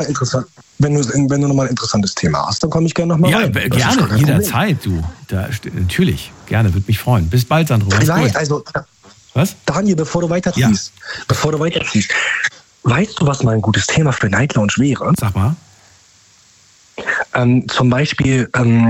interessant. Wenn du nochmal ein interessantes Thema hast, dann komme ich gerne nochmal rein. Ja, gerne, jederzeit, du. Natürlich, gerne, würde mich freuen. Bis bald, Sandro. Was? Daniel, bevor du weiterziehst, weißt du, was mal ein gutes Thema für Night Lounge wäre? Sag mal. Zum Beispiel,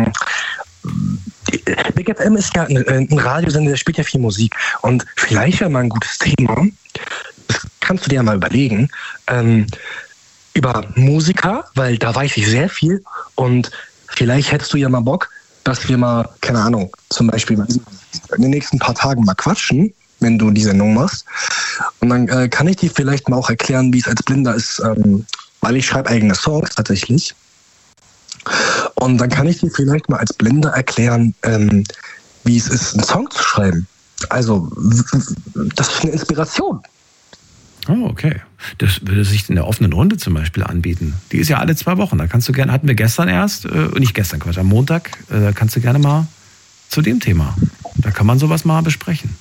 Big FM ist ja ein Radiosender, der spielt ja viel Musik. Und vielleicht wäre mal ein gutes Thema, das kannst du dir ja mal überlegen, über Musiker, weil da weiß ich sehr viel. Und vielleicht hättest du ja mal Bock, dass wir mal, keine Ahnung, zum Beispiel in den nächsten paar Tagen mal quatschen, wenn du die Sendung machst. Und dann kann ich dir vielleicht mal auch erklären, wie es als Blinder ist, weil ich schreibe eigene Songs tatsächlich. Und dann kann ich dir vielleicht mal als Blinder erklären, wie es ist, einen Song zu schreiben. Also, das ist eine Inspiration. Oh, okay. Das würde sich in der offenen Runde zum Beispiel anbieten. Die ist ja alle 2 Wochen. Da kannst du gerne, hatten wir gestern erst, nicht gestern, Quatsch, am Montag, da kannst du gerne mal zu dem Thema. Da kann man sowas mal besprechen.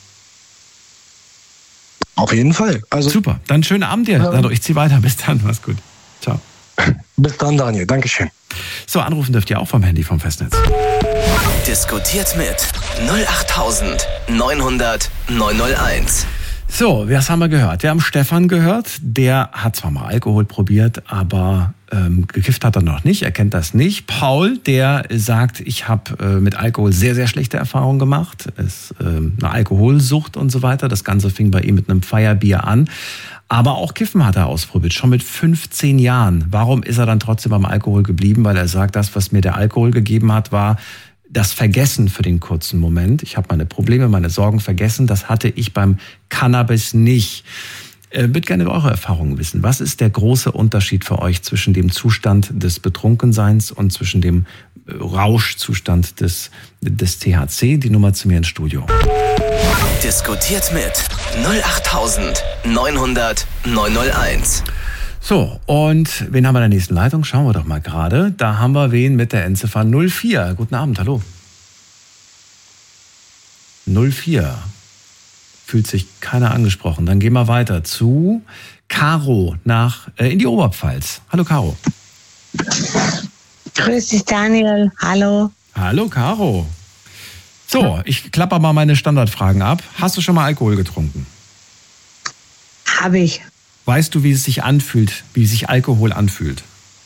Auf jeden Fall. Also, super, dann schönen Abend dir. Ja. Ich ziehe weiter. Bis dann, mach's gut. Ciao. Bis dann, Daniel. Dankeschön. So, anrufen dürft ihr auch vom Handy, vom Festnetz. Diskutiert mit 08900 901. So, was haben wir gehört? Wir haben Stefan gehört. Der hat zwar mal Alkohol probiert, aber gekifft hat er noch nicht. Er kennt das nicht. Paul, der sagt, ich habe mit Alkohol sehr, sehr schlechte Erfahrungen gemacht. Es eine Alkoholsucht und so weiter. Das Ganze fing bei ihm mit einem Feierbier an. Aber auch Kiffen hat er ausprobiert, schon mit 15 Jahren. Warum ist er dann trotzdem beim Alkohol geblieben? Weil er sagt, das, was mir der Alkohol gegeben hat, war das Vergessen für den kurzen Moment. Ich habe meine Probleme, meine Sorgen vergessen. Das hatte ich beim Cannabis nicht. Ich würde gerne eure Erfahrungen wissen. Was ist der große Unterschied für euch zwischen dem Zustand des Betrunkenseins und zwischen dem Rauschzustand des THC? Die Nummer zu mir ins Studio. Diskutiert mit 08900 901. So, und wen haben wir in der nächsten Leitung? Schauen wir doch mal gerade. Da haben wir wen mit der Endziffer 04. Guten Abend, hallo. 04. Fühlt sich keiner angesprochen. Dann gehen wir weiter zu Caro in die Oberpfalz. Hallo, Caro. Grüß dich, Daniel. Hallo. Hallo, Caro. So, ich klapper mal meine Standardfragen ab. Hast du schon mal Alkohol getrunken? Habe ich. Weißt du, wie es sich anfühlt, wie sich Alkohol anfühlt?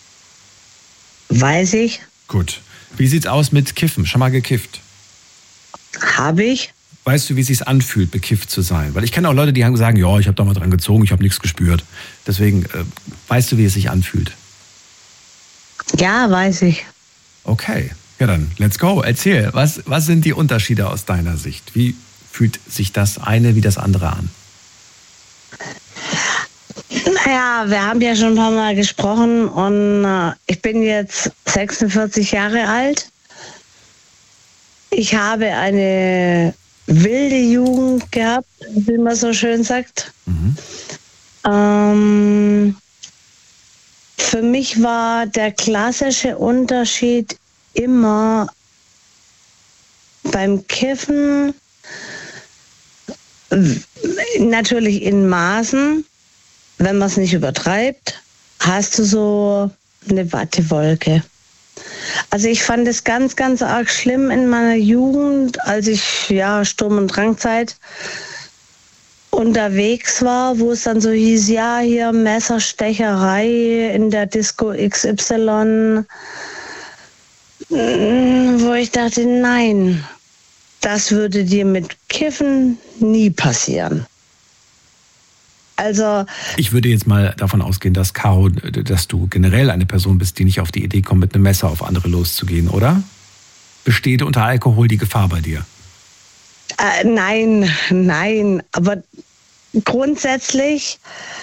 Weiß ich. Gut. Wie sieht's aus mit Kiffen? Schon mal gekifft? Habe ich. Weißt du, wie es sich anfühlt, bekifft zu sein? Weil ich kenne auch Leute, die haben gesagt, ja, ich habe da mal dran gezogen, ich habe nichts gespürt. Deswegen, weißt du, wie es sich anfühlt? Ja, weiß ich. Okay, ja dann, let's go. Erzähl, was sind die Unterschiede aus deiner Sicht? Wie fühlt sich das eine wie das andere an? Naja, wir haben ja schon ein paar Mal gesprochen und ich bin jetzt 46 Jahre alt. Ich habe eine wilde Jugend gehabt, wie man so schön sagt. Für mich war der klassische Unterschied immer beim Kiffen, natürlich in Maßen, wenn man es nicht übertreibt, hast du so eine Wattewolke. Also ich fand es ganz, ganz arg schlimm in meiner Jugend, als ich Sturm- und Drangzeit unterwegs war, wo es dann so hieß, ja, hier Messerstecherei in der Disco XY, wo ich dachte, nein, das würde dir mit Kiffen nie passieren. Also ich würde jetzt mal davon ausgehen, dass Caro, dass du generell eine Person bist, die nicht auf die Idee kommt, mit einem Messer auf andere loszugehen, oder? Besteht unter Alkohol die Gefahr bei dir? Nein, aber grundsätzlich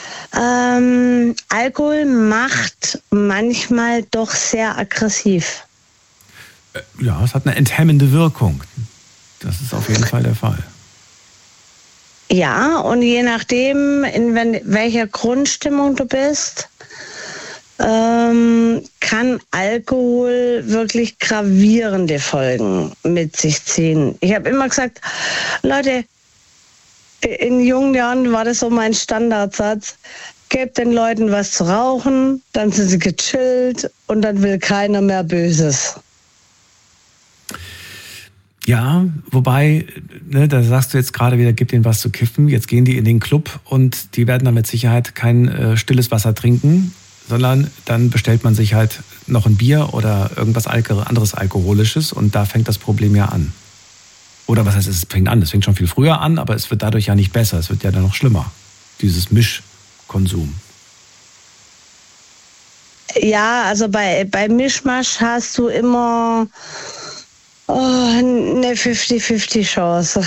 Alkohol macht manchmal doch sehr aggressiv. Ja, es hat eine enthemmende Wirkung. Das ist auf jeden Fall der Fall. Ja, und je nachdem, in welcher Grundstimmung du bist, kann Alkohol wirklich gravierende Folgen mit sich ziehen. Ich habe immer gesagt, Leute, in jungen Jahren war das so mein Standardsatz, gebt den Leuten was zu rauchen, dann sind sie gechillt und dann will keiner mehr Böses. Ja, wobei, ne, da sagst du jetzt gerade wieder, gib denen was zu kiffen. Jetzt gehen die in den Club und die werden dann mit Sicherheit kein stilles Wasser trinken, sondern dann bestellt man sich halt noch ein Bier oder irgendwas anderes Alkoholisches und da fängt das Problem ja an. Oder was heißt, es fängt an? Es fängt schon viel früher an, aber es wird dadurch ja nicht besser. Es wird ja dann noch schlimmer, dieses Mischkonsum. Ja, also bei Mischmasch hast du immer eine 50-50 Chance.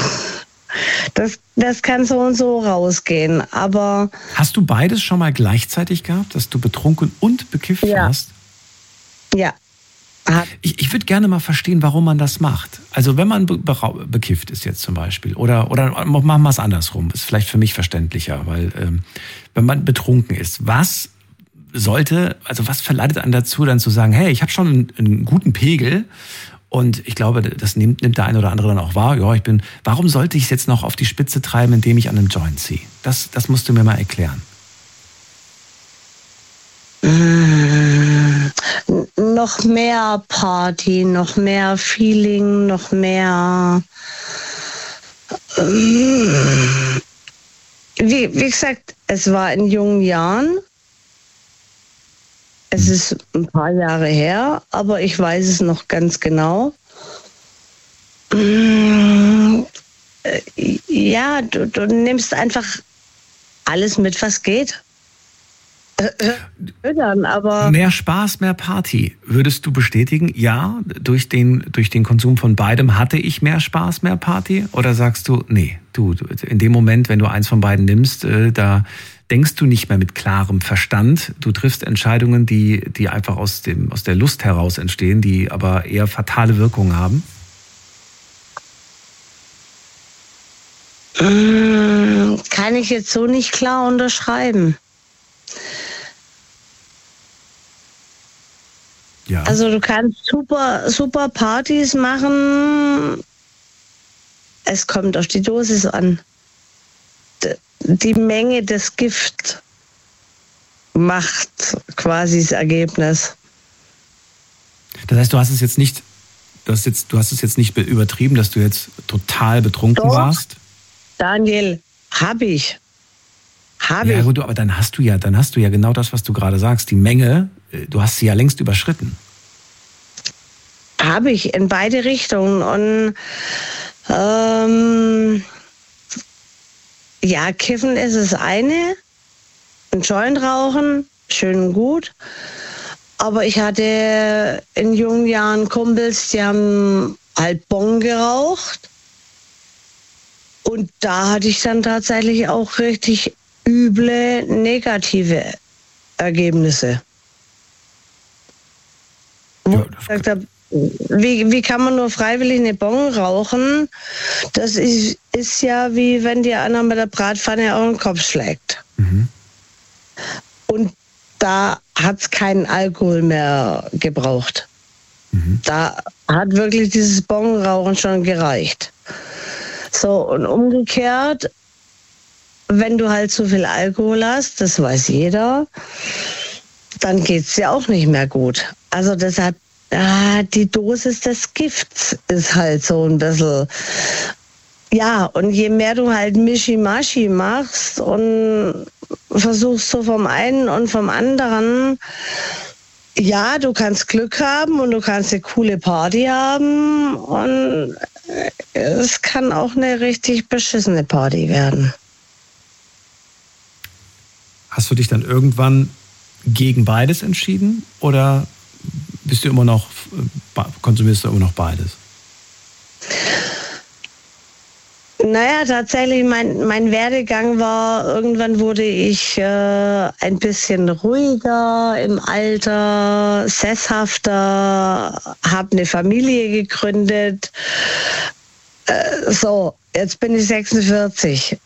Das kann so und so rausgehen, aber... Hast du beides schon mal gleichzeitig gehabt, dass du betrunken und bekifft warst? Ja. Ich würde gerne mal verstehen, warum man das macht. Also wenn man bekifft ist jetzt zum Beispiel, oder machen wir es andersrum, ist vielleicht für mich verständlicher, weil wenn man betrunken ist, was verleitet einen dazu, dann zu sagen, hey, ich habe schon einen guten Pegel und ich glaube, das nimmt der eine oder andere dann auch wahr. Ja, warum sollte ich es jetzt noch auf die Spitze treiben, indem ich an einem Joint ziehe? Das musst du mir mal erklären. Noch mehr Party, noch mehr Feeling, noch mehr... Wie gesagt, es war in jungen Jahren. Es ist ein paar Jahre her, aber ich weiß es noch ganz genau. Ja, du nimmst einfach alles mit, was geht. Aber mehr Spaß, mehr Party. Würdest du bestätigen, ja, durch den Konsum von beidem hatte ich mehr Spaß, mehr Party? Oder sagst du, nee, du in dem Moment, wenn du eins von beiden nimmst, da denkst du nicht mehr mit klarem Verstand. Du triffst Entscheidungen, die einfach aus der Lust heraus entstehen, die aber eher fatale Wirkungen haben? Kann ich jetzt so nicht klar unterschreiben. Ja. Also du kannst super Partys machen. Es kommt auf die Dosis an. Die Menge des Gift macht quasi das Ergebnis. Das heißt, du hast es jetzt nicht übertrieben, dass du jetzt total betrunken warst? Daniel, habe ich. Ja gut, aber dann hast du ja genau das, was du gerade sagst. Die Menge, du hast sie ja längst überschritten. Habe ich in beide Richtungen. Und ja, kiffen ist das eine. Ein Joint rauchen, schön und gut. Aber ich hatte in jungen Jahren Kumpels, die haben halt Bong geraucht. Und da hatte ich dann tatsächlich auch richtig üble negative Ergebnisse. Ja, wie kann man nur freiwillig eine Bong rauchen? Das ist ja wie wenn dir einer mit der Bratpfanne auf den Kopf schlägt. Mhm. Und da hat es keinen Alkohol mehr gebraucht. Mhm. Da hat wirklich dieses Bongrauchen schon gereicht. So, und umgekehrt, wenn du halt zu viel Alkohol hast, das weiß jeder, dann geht es dir auch nicht mehr gut. Also deshalb, die Dosis des Gifts ist halt so ein bisschen... Ja, und je mehr du halt Mischi-Maschi machst und versuchst so vom einen und vom anderen, ja, du kannst Glück haben und du kannst eine coole Party haben und es kann auch eine richtig beschissene Party werden. Hast du dich dann irgendwann gegen beides entschieden oder konsumierst du immer noch beides? Naja, tatsächlich, mein Werdegang war, irgendwann wurde ich ein bisschen ruhiger im Alter, sesshafter, habe eine Familie gegründet. So, jetzt bin ich 46.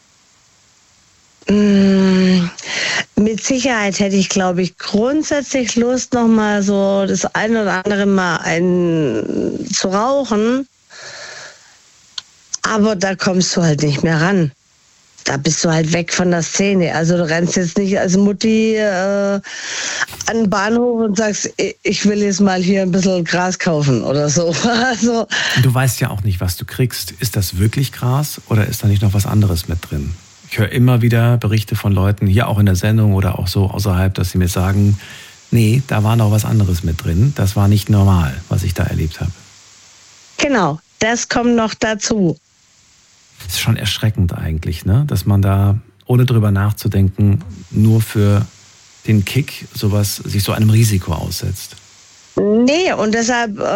Mit Sicherheit hätte ich, glaube ich, grundsätzlich Lust, noch mal so das ein oder andere Mal zu rauchen. Aber da kommst du halt nicht mehr ran. da bist du halt weg von der Szene. Also du rennst jetzt nicht als Mutti an den Bahnhof und sagst, ich will jetzt mal hier ein bisschen Gras kaufen oder so. Also, du weißt ja auch nicht, was du kriegst. Ist das wirklich Gras oder ist da nicht noch was anderes mit drin? Ich höre immer wieder Berichte von Leuten, hier auch in der Sendung oder auch so außerhalb, dass sie mir sagen, nee, da war noch was anderes mit drin. Das war nicht normal, was ich da erlebt habe. genau, das kommt noch dazu. Das ist schon erschreckend eigentlich, ne? Dass man da, ohne drüber nachzudenken, nur für den Kick sich so einem Risiko aussetzt. Nee, und deshalb, mit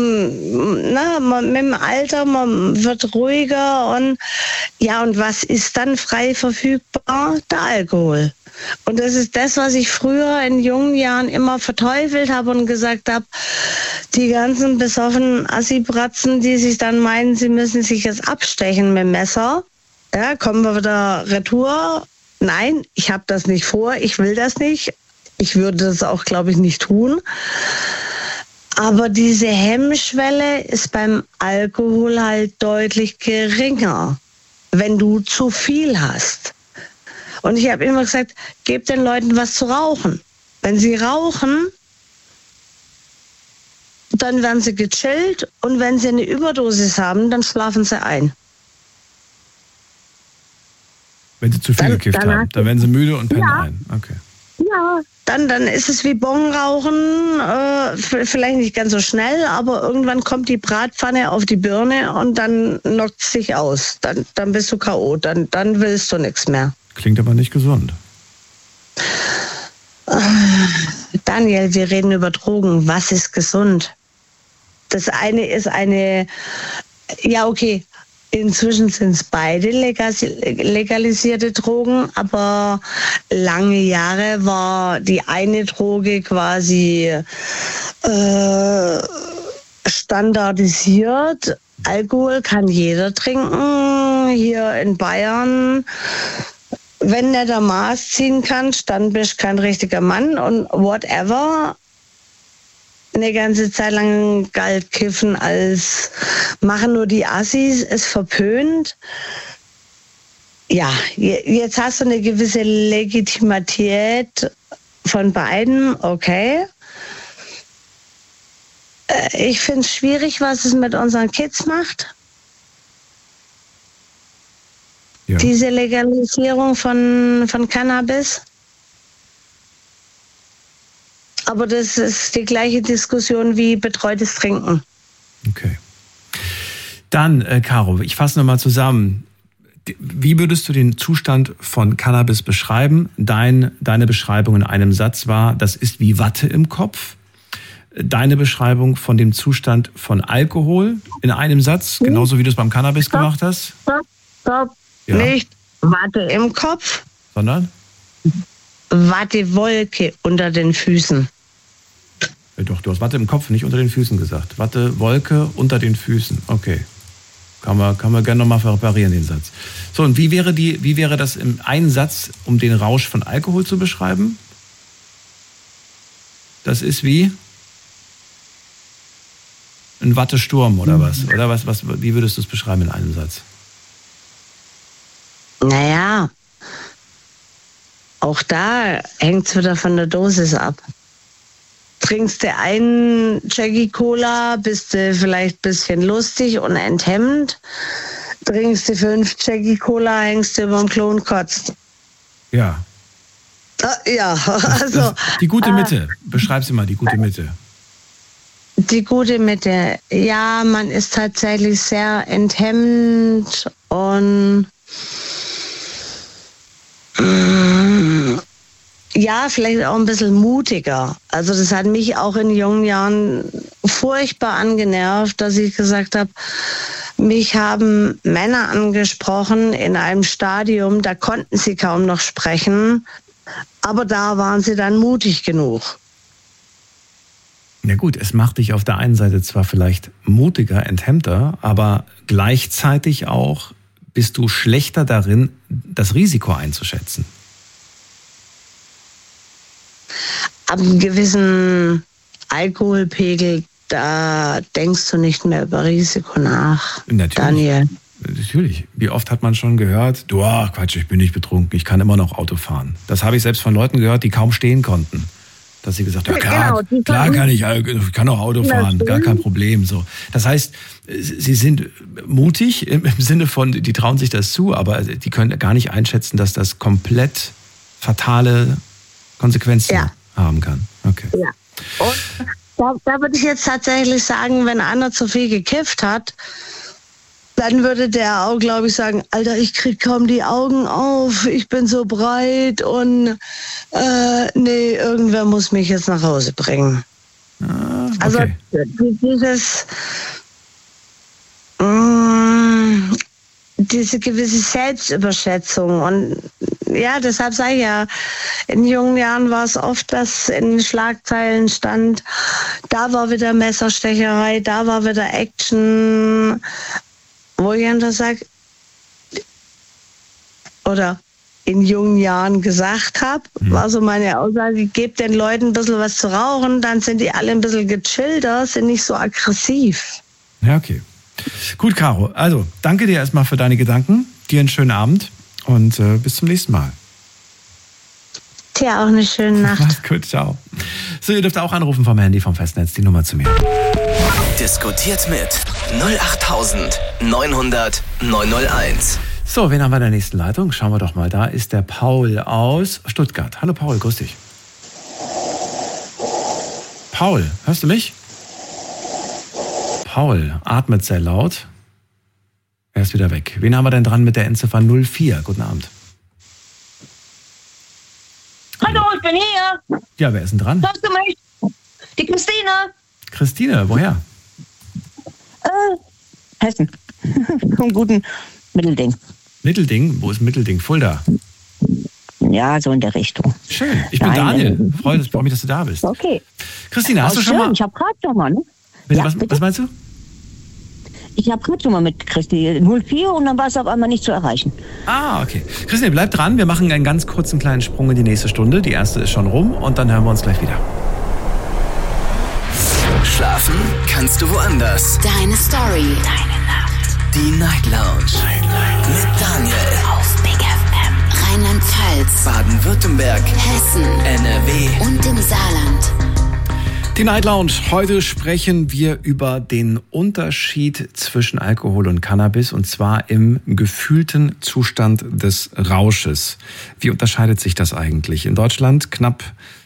dem Alter, man wird ruhiger und was ist dann frei verfügbar? Der Alkohol. Und das ist das, was ich früher in jungen Jahren immer verteufelt habe und gesagt habe, die ganzen besoffenen Assi-Bratzen, die sich dann meinen, sie müssen sich jetzt abstechen mit dem Messer. Ja, kommen wir wieder retour. Nein, ich habe das nicht vor, ich will das nicht. Ich würde das auch, glaube ich, nicht tun. Aber diese Hemmschwelle ist beim Alkohol halt deutlich geringer, wenn du zu viel hast. Und ich habe immer gesagt, gebt den Leuten was zu rauchen. Wenn sie rauchen, dann werden sie gechillt und wenn sie eine Überdosis haben, dann schlafen sie ein. Wenn sie zu viel gekifft haben, dann werden sie müde und pennen ein. Okay. Ja, dann ist es wie Bongrauchen, vielleicht nicht ganz so schnell, aber irgendwann kommt die Bratpfanne auf die Birne und dann knockt es dich aus. Dann bist du K.O., dann willst du nichts mehr. Klingt aber nicht gesund. Daniel, wir reden über Drogen. Was ist gesund? Das eine ist inzwischen sind es beide legalisierte Drogen, aber lange Jahre war die eine Droge quasi standardisiert. Alkohol kann jeder trinken. Hier in Bayern, wenn der Maß ziehen kann, dann bist du kein richtiger Mann und whatever. Eine ganze Zeit lang galt Kiffen als machen nur die Assis, ist verpönt. Ja, jetzt hast du eine gewisse Legitimität von beiden, okay. Ich finde es schwierig, was es mit unseren Kids macht. Ja. Diese Legalisierung von Cannabis. Aber das ist die gleiche Diskussion wie betreutes Trinken. Okay. Dann, Caro, ich fasse nochmal zusammen. Wie würdest du den Zustand von Cannabis beschreiben? Deine Beschreibung in einem Satz war, das ist wie Watte im Kopf. Deine Beschreibung von dem Zustand von Alkohol in einem Satz, genauso wie du es beim Cannabis gemacht hast? Stopp. Ja. Nicht Watte im Kopf. Sondern? Wattewolke unter den Füßen. Ja, doch, du hast Watte im Kopf, nicht unter den Füßen gesagt. Wattewolke unter den Füßen. Okay. Kann man gerne nochmal reparieren, den Satz. So, und wie wäre das im einen Satz, um den Rausch von Alkohol zu beschreiben? Das ist wie ein Wattesturm oder was? Oder wie würdest du es beschreiben in einem Satz? Naja, auch da hängt es wieder von der Dosis ab. Trinkst du einen Jackie Cola, bist du vielleicht ein bisschen lustig und enthemmt. Trinkst du 5 Jackie Cola, hängst du über dem Klo und kotzt. Ja. Ja, also. Die gute Mitte. Beschreib sie mal, die gute Mitte. Die gute Mitte. Ja, man ist tatsächlich sehr enthemmt und ja, vielleicht auch ein bisschen mutiger. Also das hat mich auch in jungen Jahren furchtbar angenervt, dass ich gesagt habe, mich haben Männer angesprochen in einem Stadium, da konnten sie kaum noch sprechen, aber da waren sie dann mutig genug. Ja gut, es macht dich auf der einen Seite zwar vielleicht mutiger, enthemmter, aber gleichzeitig auch bist du schlechter darin, das Risiko einzuschätzen. Ab einem gewissen Alkoholpegel, da denkst du nicht mehr über Risiko nach, Natürlich. Daniel. Natürlich. Wie oft hat man schon gehört, du, Quatsch, ich bin nicht betrunken, ich kann immer noch Auto fahren. Das habe ich selbst von Leuten gehört, die kaum stehen konnten. Dass sie gesagt haben, klar kann ich kann auch Auto fahren, gar kein Problem. So. Das heißt, sie sind mutig im Sinne von, die trauen sich das zu, aber die können gar nicht einschätzen, dass das komplett fatale Konsequenzen haben kann. Okay. Ja. Und da würde ich jetzt tatsächlich sagen, wenn einer zu viel gekifft hat, dann würde der auch, glaube ich, sagen, Alter, ich krieg kaum die Augen auf, ich bin so breit und nee, irgendwer muss mich jetzt nach Hause bringen. Okay. Also diese gewisse Selbstüberschätzung und ja, deshalb sage ich ja, in jungen Jahren war es oft, dass in den Schlagzeilen stand, da war wieder Messerstecherei, da war wieder Action, wo ich dann sage, oder in jungen Jahren gesagt habe, war so meine Aussage, ich gebe den Leuten ein bisschen was zu rauchen, dann sind die alle ein bisschen gechillter, sind nicht so aggressiv. Ja, okay. Gut, Caro. Also, danke dir erstmal für deine Gedanken. Dir einen schönen Abend und bis zum nächsten Mal. Dir auch eine schöne Nacht. Mach's gut, ciao. So, ihr dürft auch anrufen vom Handy, vom Festnetz, die Nummer zu mir. Diskutiert mit 08900 901. So, wen haben wir in der nächsten Leitung? Schauen wir doch mal. Da ist der Paul aus Stuttgart. Hallo Paul, grüß dich. Paul, hörst du mich? Paul atmet sehr laut. Er ist wieder weg. Wen haben wir denn dran mit der Endziffer 04? Guten Abend. Hallo, ich bin hier. Ja, wer ist denn dran? Hörst du mich? Die Christine. Christine, woher? Hessen. Vom guten Mittelding. Mittelding? Wo ist Mittelding? Fulda? Ja, so in der Richtung. Schön. Ich bin Daniel. Freue mich, dass du da bist. Okay. Christine, hast du schon schön. mal... Ich habe gerade schon mal, ne? Bitte, Ja, was meinst du? Ich habe gerade schon mal mit Christi 04 und dann war es auf einmal nicht zu erreichen. Ah, okay. Christine, bleib dran. Wir machen einen ganz kurzen kleinen Sprung in die nächste Stunde. Die erste ist schon rum und dann hören wir uns gleich wieder. Schlafen kannst du woanders. Deine Story. Deine Nacht. Die Night Lounge. Mit Daniel. Auf Big FM. Rheinland-Pfalz. Baden-Württemberg. Hessen. NRW. Und im Saarland. Die Night Lounge. Heute sprechen wir über den Unterschied zwischen Alkohol und Cannabis und zwar im gefühlten Zustand des Rausches. Wie unterscheidet sich das eigentlich? In Deutschland knapp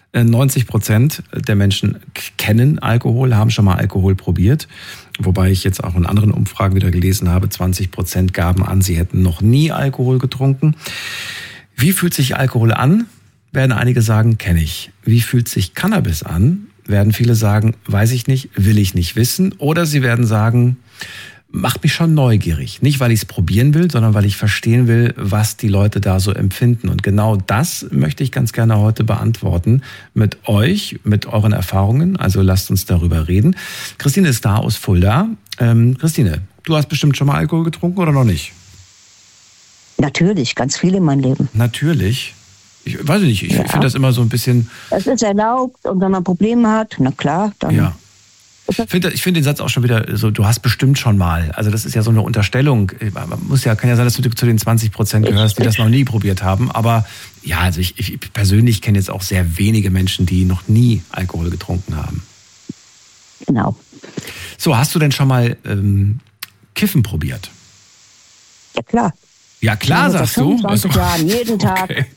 90% der Menschen kennen Alkohol, haben schon mal Alkohol probiert. Wobei ich jetzt auch in anderen Umfragen wieder gelesen habe, 20% gaben an, sie hätten noch nie Alkohol getrunken. Wie fühlt sich Alkohol an? Werden einige sagen, kenne ich. Wie fühlt sich Cannabis an? Werden viele sagen, weiß ich nicht, will ich nicht wissen. Oder sie werden sagen, macht mich schon neugierig. Nicht, weil ich es probieren will, sondern weil ich verstehen will, was die Leute da so empfinden. Und genau das möchte ich ganz gerne heute beantworten mit euch, mit euren Erfahrungen. Also lasst uns darüber reden. Christine ist da aus Fulda. Christine, du hast bestimmt schon mal Alkohol getrunken oder noch nicht? Natürlich, ganz viel in meinem Leben. Natürlich. Ich weiß nicht, ich finde das immer so ein bisschen... Es ist erlaubt und wenn man Probleme hat, na klar, dann... Ja. Ich finde den Satz auch schon wieder so, du hast bestimmt schon mal. Also das ist ja so eine Unterstellung. Kann ja sein, dass du zu den 20% gehörst, die das noch nie probiert haben. Aber ja, also ich persönlich kenne jetzt auch sehr wenige Menschen, die noch nie Alkohol getrunken haben. Genau. So, hast du denn schon mal Kiffen probiert? Ja, klar. Ja, klar, sagst du. 25 Jahren, jeden Tag. Okay.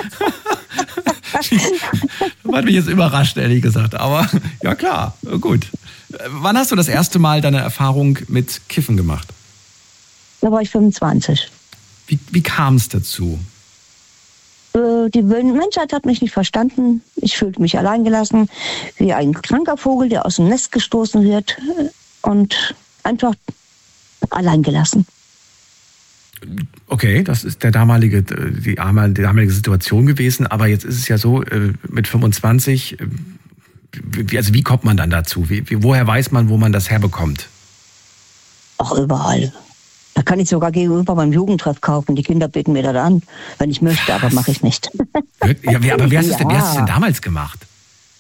Das hat mich jetzt überrascht, ehrlich gesagt. Aber ja, klar, gut. Wann hast du das erste Mal deine Erfahrung mit Kiffen gemacht? Da war ich 25. Wie kam es dazu? Die Menschheit hat mich nicht verstanden. Ich fühlte mich alleingelassen, wie ein kranker Vogel, der aus dem Nest gestoßen wird und einfach alleingelassen. Okay, das ist die damalige Situation gewesen, aber jetzt ist es ja so, mit 25, wie kommt man dann dazu? Woher weiß man, wo man das herbekommt? Auch überall. Da kann ich sogar gegenüber beim Jugendtreff kaufen. Die Kinder beten mir das an, wenn ich möchte, aber mache ich nicht. Ja, aber wie hast du es denn damals gemacht?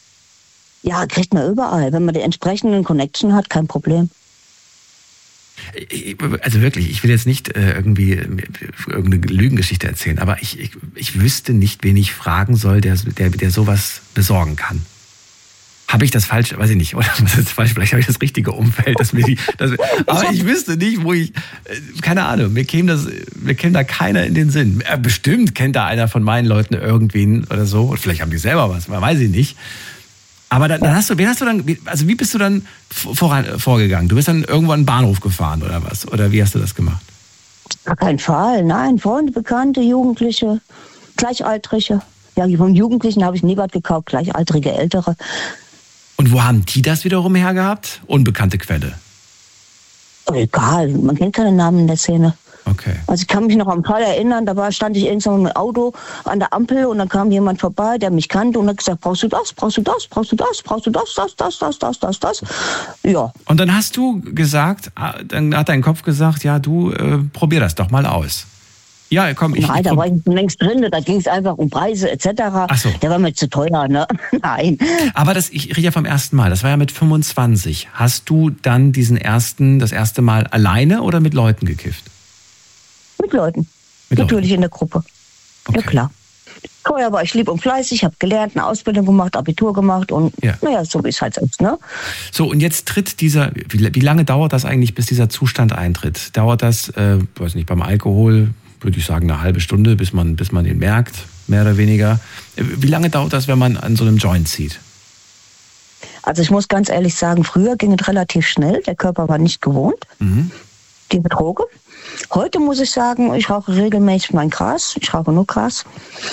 Ja, kriegt man überall. Wenn man die entsprechenden Connection hat, kein Problem. Also wirklich, ich will jetzt nicht irgendwie irgendeine Lügengeschichte erzählen, aber ich wüsste nicht, wen ich fragen soll, der sowas besorgen kann. Habe ich das falsch? Weiß ich nicht. Oder was ist falsch? Vielleicht habe ich das richtige Umfeld, aber ich wüsste nicht, wo ich. Keine Ahnung. Mir käme da keiner in den Sinn. Bestimmt kennt da einer von meinen Leuten irgendwen oder so. Und vielleicht haben die selber was. Man weiß ich nicht. Aber dann wie bist du dann vorgegangen? Du bist dann irgendwann einen Bahnhof gefahren oder was? Oder wie hast du das gemacht? Auf keinen Fall. Nein, Freunde, Bekannte, Jugendliche, Gleichaltrige. Ja, von Jugendlichen habe ich nie was gekauft. Gleichaltrige, Ältere. Und wo haben die das wiederum hergehabt? Unbekannte Quelle. Egal, man kennt keine Namen in der Szene. Okay. Also ich kann mich noch am Fall erinnern, stand ich irgendwann mit dem Auto an der Ampel und dann kam jemand vorbei, der mich kannte und hat gesagt, brauchst du das, brauchst du das, brauchst du das, brauchst du das. Ja. Und dann hast du gesagt, dann hat dein Kopf gesagt, ja, du probier das doch mal aus. Ja, komm, Nein, da war ich schon längst drin, da ging es einfach um Preise etc. Ach so. Der war mir zu teuer, ne? Nein. Aber ich rede ja vom ersten Mal, das war ja mit 25. Hast du dann das erste Mal alleine oder mit Leuten gekifft? Mit Leuten. Natürlich in der Gruppe. Okay. Ja, klar. Vorher war ich lieb und fleißig, habe gelernt, eine Ausbildung gemacht, Abitur gemacht und naja, so wie es halt ist, ne? So, und jetzt tritt wie lange dauert das eigentlich, bis dieser Zustand eintritt? Dauert das, weiß nicht, beim Alkohol, würde ich sagen, eine halbe Stunde, bis man den merkt, mehr oder weniger. Wie lange dauert das, wenn man an so einem Joint zieht? Also ich muss ganz ehrlich sagen, früher ging es relativ schnell, der Körper war nicht gewohnt, die Droge. Heute muss ich sagen, ich rauche regelmäßig mein Gras, ich rauche nur Gras.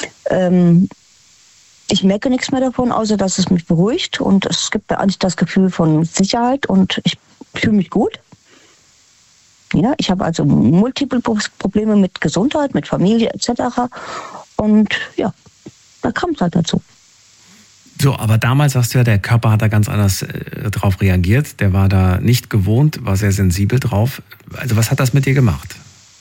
Ich merke nichts mehr davon, außer dass es mich beruhigt und es gibt mir eigentlich das Gefühl von Sicherheit und ich fühle mich gut. Ja, ich habe also multiple Probleme mit Gesundheit, mit Familie etc. Und ja, da kam es halt dazu. So, aber damals sagst du ja, der Körper hat da ganz anders drauf reagiert. Der war da nicht gewohnt, war sehr sensibel drauf. Also was hat das mit dir gemacht?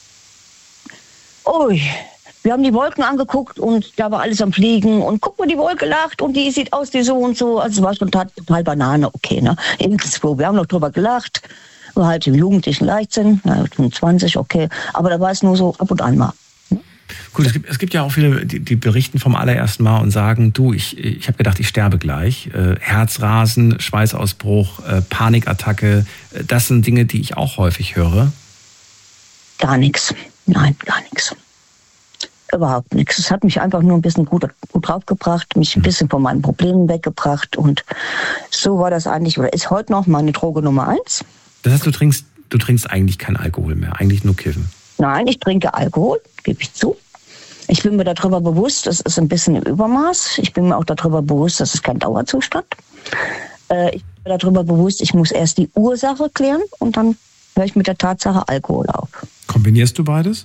Ui, wir haben die Wolken angeguckt und da war alles am Fliegen. Und guck mal, die Wolke lacht und die sieht aus wie so und so. Also es war schon total Banane, okay, ne? Irgendwo. Wir haben noch drüber gelacht. War halt im jugendlichen Leichtsinn, 25, okay. Aber da war es nur so ab und an mal. Gut, es gibt ja auch viele, die berichten vom allerersten Mal und sagen, du, ich habe gedacht, ich sterbe gleich. Herzrasen, Schweißausbruch, Panikattacke, das sind Dinge, die ich auch häufig höre. Gar nichts. Nein, gar nichts. Überhaupt nichts. Es hat mich einfach nur ein bisschen gut draufgebracht, mich ein bisschen von meinen Problemen weggebracht und so war das eigentlich, oder ist heute noch meine Droge Nummer 1. Das heißt, du trinkst eigentlich keinen Alkohol mehr, eigentlich nur Kiffen? Nein, ich trinke Alkohol, gebe ich zu. Ich bin mir darüber bewusst, das ist ein bisschen im Übermaß. Ich bin mir auch darüber bewusst, das ist kein Dauerzustand. Ich bin mir darüber bewusst, ich muss erst die Ursache klären und dann höre ich mit der Tatsache Alkohol auf. Kombinierst du beides?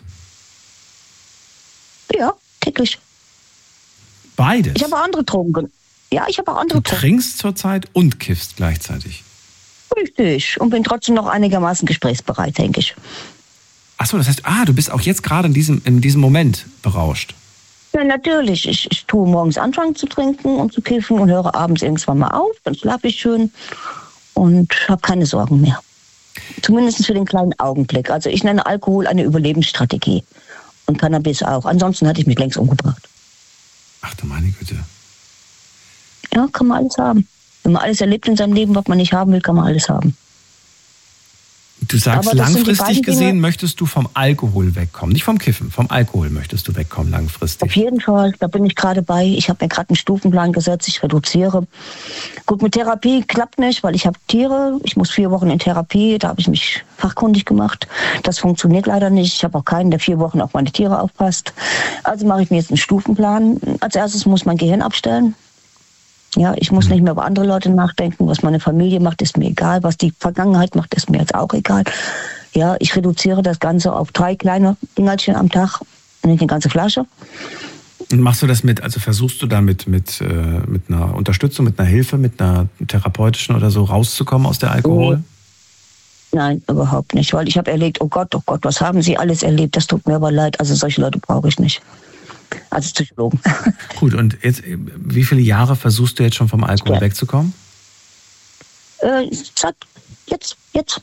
Ja, täglich. Beides? Ich habe auch andere Drogen. Ja, ich habe auch andere Drogen. Du trinkst zurzeit und kiffst gleichzeitig? Richtig. Und bin trotzdem noch einigermaßen gesprächsbereit, denke ich. Achso, das heißt, du bist auch jetzt gerade in diesem Moment berauscht. Ja, natürlich. Ich tue morgens anfangen zu trinken und zu kiffen und höre abends irgendwann mal auf. Dann schlafe ich schön und habe keine Sorgen mehr. Zumindest für den kleinen Augenblick. Also ich nenne Alkohol eine Überlebensstrategie. Und Cannabis auch. Ansonsten hatte ich mich längst umgebracht. Ach du meine Güte. Ja, kann man alles haben. Wenn man alles erlebt in seinem Leben, was man nicht haben will, kann man alles haben. Du sagst, langfristig gesehen möchtest du vom Alkohol wegkommen. Nicht vom Kiffen, vom Alkohol möchtest du wegkommen langfristig. Auf jeden Fall, da bin ich gerade bei. Ich habe mir gerade einen Stufenplan gesetzt, ich reduziere. Gut, mit Therapie klappt nicht, weil ich habe Tiere. Ich muss 4 Wochen in Therapie, da habe ich mich fachkundig gemacht. Das funktioniert leider nicht. Ich habe auch keinen, der 4 Wochen auf meine Tiere aufpasst. Also mache ich mir jetzt einen Stufenplan. Als erstes muss mein Gehirn abstellen. Ja, ich muss nicht mehr über andere Leute nachdenken. Was meine Familie macht, ist mir egal. Was die Vergangenheit macht, ist mir jetzt auch egal. Ja, ich reduziere das Ganze auf 3 kleine Dingerchen am Tag. Nicht eine ganze Flasche. Und machst du das versuchst du damit mit einer Unterstützung, mit einer Hilfe, mit einer therapeutischen oder so rauszukommen aus der Alkohol? Nein, überhaupt nicht. Weil ich habe erlebt, oh Gott, was haben Sie alles erlebt? Das tut mir aber leid. Also solche Leute brauche ich nicht. Als Psychologen. Gut, und jetzt, wie viele Jahre versuchst du jetzt schon vom Alkohol wegzukommen? Jetzt.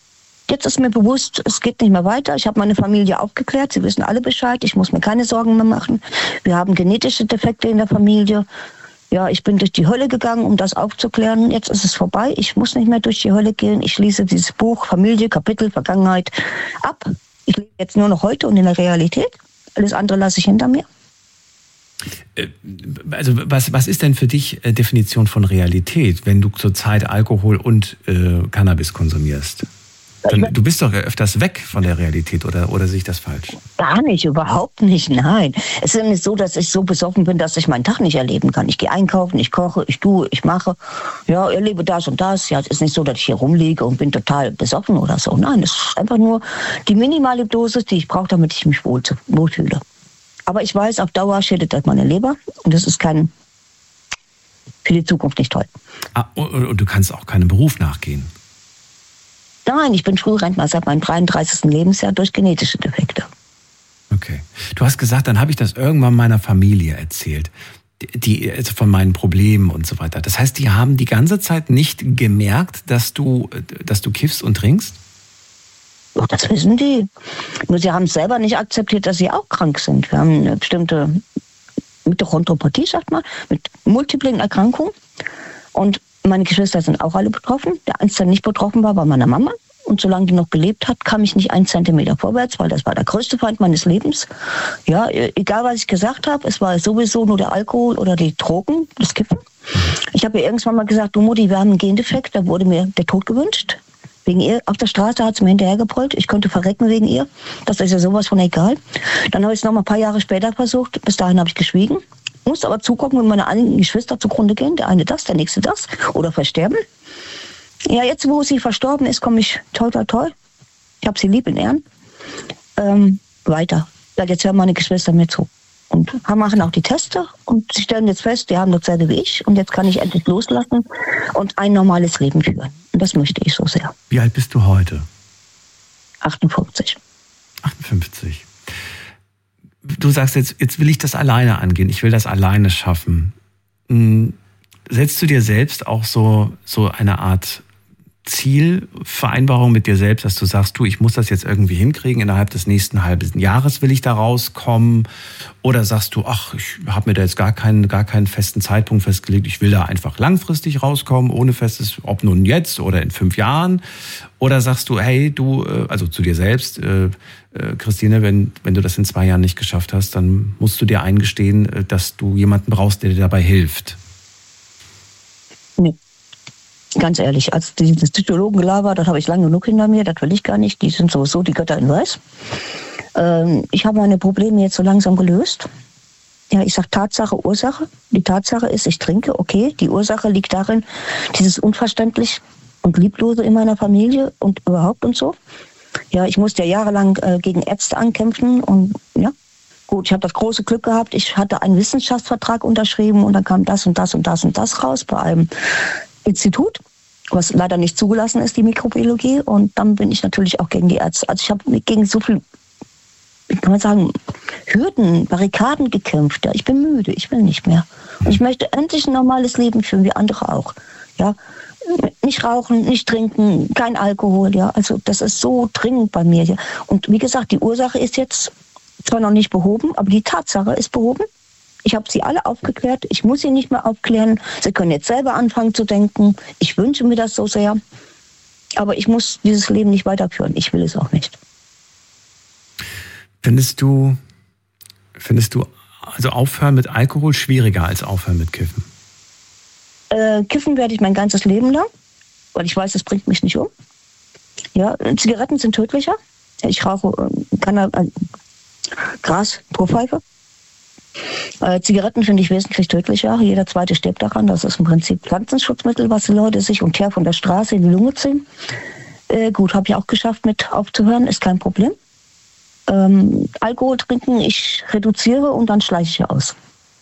Jetzt ist mir bewusst, es geht nicht mehr weiter. Ich habe meine Familie aufgeklärt. Sie wissen alle Bescheid. Ich muss mir keine Sorgen mehr machen. Wir haben genetische Defekte in der Familie. Ja, ich bin durch die Hölle gegangen, um das aufzuklären. Jetzt ist es vorbei. Ich muss nicht mehr durch die Hölle gehen. Ich schließe dieses Buch Familie, Kapitel, Vergangenheit ab. Ich lebe jetzt nur noch heute und in der Realität. Alles andere lasse ich hinter mir. Also was ist denn für dich Definition von Realität, wenn du zurzeit Alkohol und Cannabis konsumierst? Du bist doch öfters weg von der Realität, oder sehe ich das falsch? Gar nicht, überhaupt nicht, nein. Es ist nicht so, dass ich so besoffen bin, dass ich meinen Tag nicht erleben kann. Ich gehe einkaufen, ich koche, ich tue, ich mache. Ja, erlebe das und das. Ja, es ist nicht so, dass ich hier rumliege und bin total besoffen oder so. Nein, es ist einfach nur die minimale Dosis, die ich brauche, damit ich mich wohlfühle. Aber ich weiß, auf Dauer schädigt das meine Leber und das ist für die Zukunft nicht toll. Und du kannst auch keinem Beruf nachgehen? Nein, ich bin Frührentner seit meinem 33. Lebensjahr durch genetische Defekte. Okay. Du hast gesagt, dann habe ich das irgendwann meiner Familie erzählt, also von meinen Problemen und so weiter. Das heißt, die haben die ganze Zeit nicht gemerkt, dass du kiffst und trinkst? Oh, das wissen die. Nur sie haben selber nicht akzeptiert, dass sie auch krank sind. Wir haben eine bestimmte Mitochondropathie, sagt man, mit multiplen Erkrankungen. Und meine Geschwister sind auch alle betroffen. Der einzige, der nicht betroffen war meine Mama. Und solange die noch gelebt hat, kam ich nicht 1 Zentimeter vorwärts, weil das war der größte Feind meines Lebens. Ja, egal was ich gesagt habe, es war sowieso nur der Alkohol oder die Drogen, das Kiffen. Ich habe ihr irgendwann mal gesagt, du Mutti, wir haben einen Gendefekt, da wurde mir der Tod gewünscht. Wegen ihr, auf der Straße hat sie mir hinterhergebrüllt, ich könnte verrecken wegen ihr. Das ist ja sowas von egal. Dann habe ich es noch mal ein paar Jahre später versucht, bis dahin habe ich geschwiegen. Musste aber zugucken, wenn meine eigenen Geschwister zugrunde gehen, der eine das, der nächste das, oder versterben. Ja, jetzt, wo sie verstorben ist, komme ich toll. Ich habe sie lieb in Ehren. Weiter. Jetzt hören meine Geschwister mir zu. Und machen auch die Teste und sie stellen jetzt fest, die haben dasselbe wie ich und jetzt kann ich endlich loslassen und ein normales Leben führen. Und das möchte ich so sehr. Wie alt bist du heute? 58. 58. Du sagst jetzt will ich das alleine angehen, ich will das alleine schaffen. Setzt du dir selbst auch so eine Art Zielvereinbarung mit dir selbst, dass du sagst, ich muss das jetzt irgendwie hinkriegen, innerhalb des nächsten halben Jahres will ich da rauskommen? Oder sagst du, ich habe mir da jetzt gar keinen festen Zeitpunkt festgelegt, ich will da einfach langfristig rauskommen, ohne festes, ob nun jetzt oder in 5 Jahren? Oder sagst du, hey, also zu dir selbst, Christine, wenn du das in 2 Jahren nicht geschafft hast, dann musst du dir eingestehen, dass du jemanden brauchst, der dir dabei hilft? Nee. Ganz ehrlich, als dieses Psychologengelaber, das habe ich lange genug hinter mir, das will ich gar nicht. Die sind sowieso die Götter in Weiß. Ich habe meine Probleme jetzt so langsam gelöst. Ja, ich sage Tatsache, Ursache. Die Tatsache ist, ich trinke, okay. Die Ursache liegt darin, dieses Unverständlich und Lieblose in meiner Familie und überhaupt und so. Ja, ich musste ja jahrelang gegen Ärzte ankämpfen und ja. Gut, ich habe das große Glück gehabt, ich hatte einen Wissenschaftsvertrag unterschrieben und dann kam das und das und das und das raus bei einem Institut, was leider nicht zugelassen ist, die Mikrobiologie. Und dann bin ich natürlich auch gegen die Ärzte. Also ich habe gegen so viel, wie kann man sagen, Hürden, Barrikaden gekämpft. Ja, ich bin müde, ich will nicht mehr. Und ich möchte endlich ein normales Leben führen, wie andere auch. Ja, nicht rauchen, nicht trinken, kein Alkohol. Ja, also das ist so dringend bei mir. Ja. Und wie gesagt, die Ursache ist jetzt zwar noch nicht behoben, aber die Tatsache ist behoben. Ich habe sie alle aufgeklärt. Ich muss sie nicht mehr aufklären. Sie können jetzt selber anfangen zu denken. Ich wünsche mir das so sehr. Aber ich muss dieses Leben nicht weiterführen. Ich will es auch nicht. Findest du also aufhören mit Alkohol schwieriger als aufhören mit Kiffen? Kiffen werde ich mein ganzes Leben lang, weil ich weiß, es bringt mich nicht um. Ja, Zigaretten sind tödlicher. Ich rauche Gras pro Pfeife. Zigaretten finde ich wesentlich tödlicher. Jeder zweite stirbt daran. Das ist im Prinzip Pflanzenschutzmittel, was die Leute sich und Teer von der Straße in die Lunge ziehen. Gut, habe ich auch geschafft, mit aufzuhören. Ist kein Problem. Alkohol trinken, ich reduziere und dann schleiche ich aus.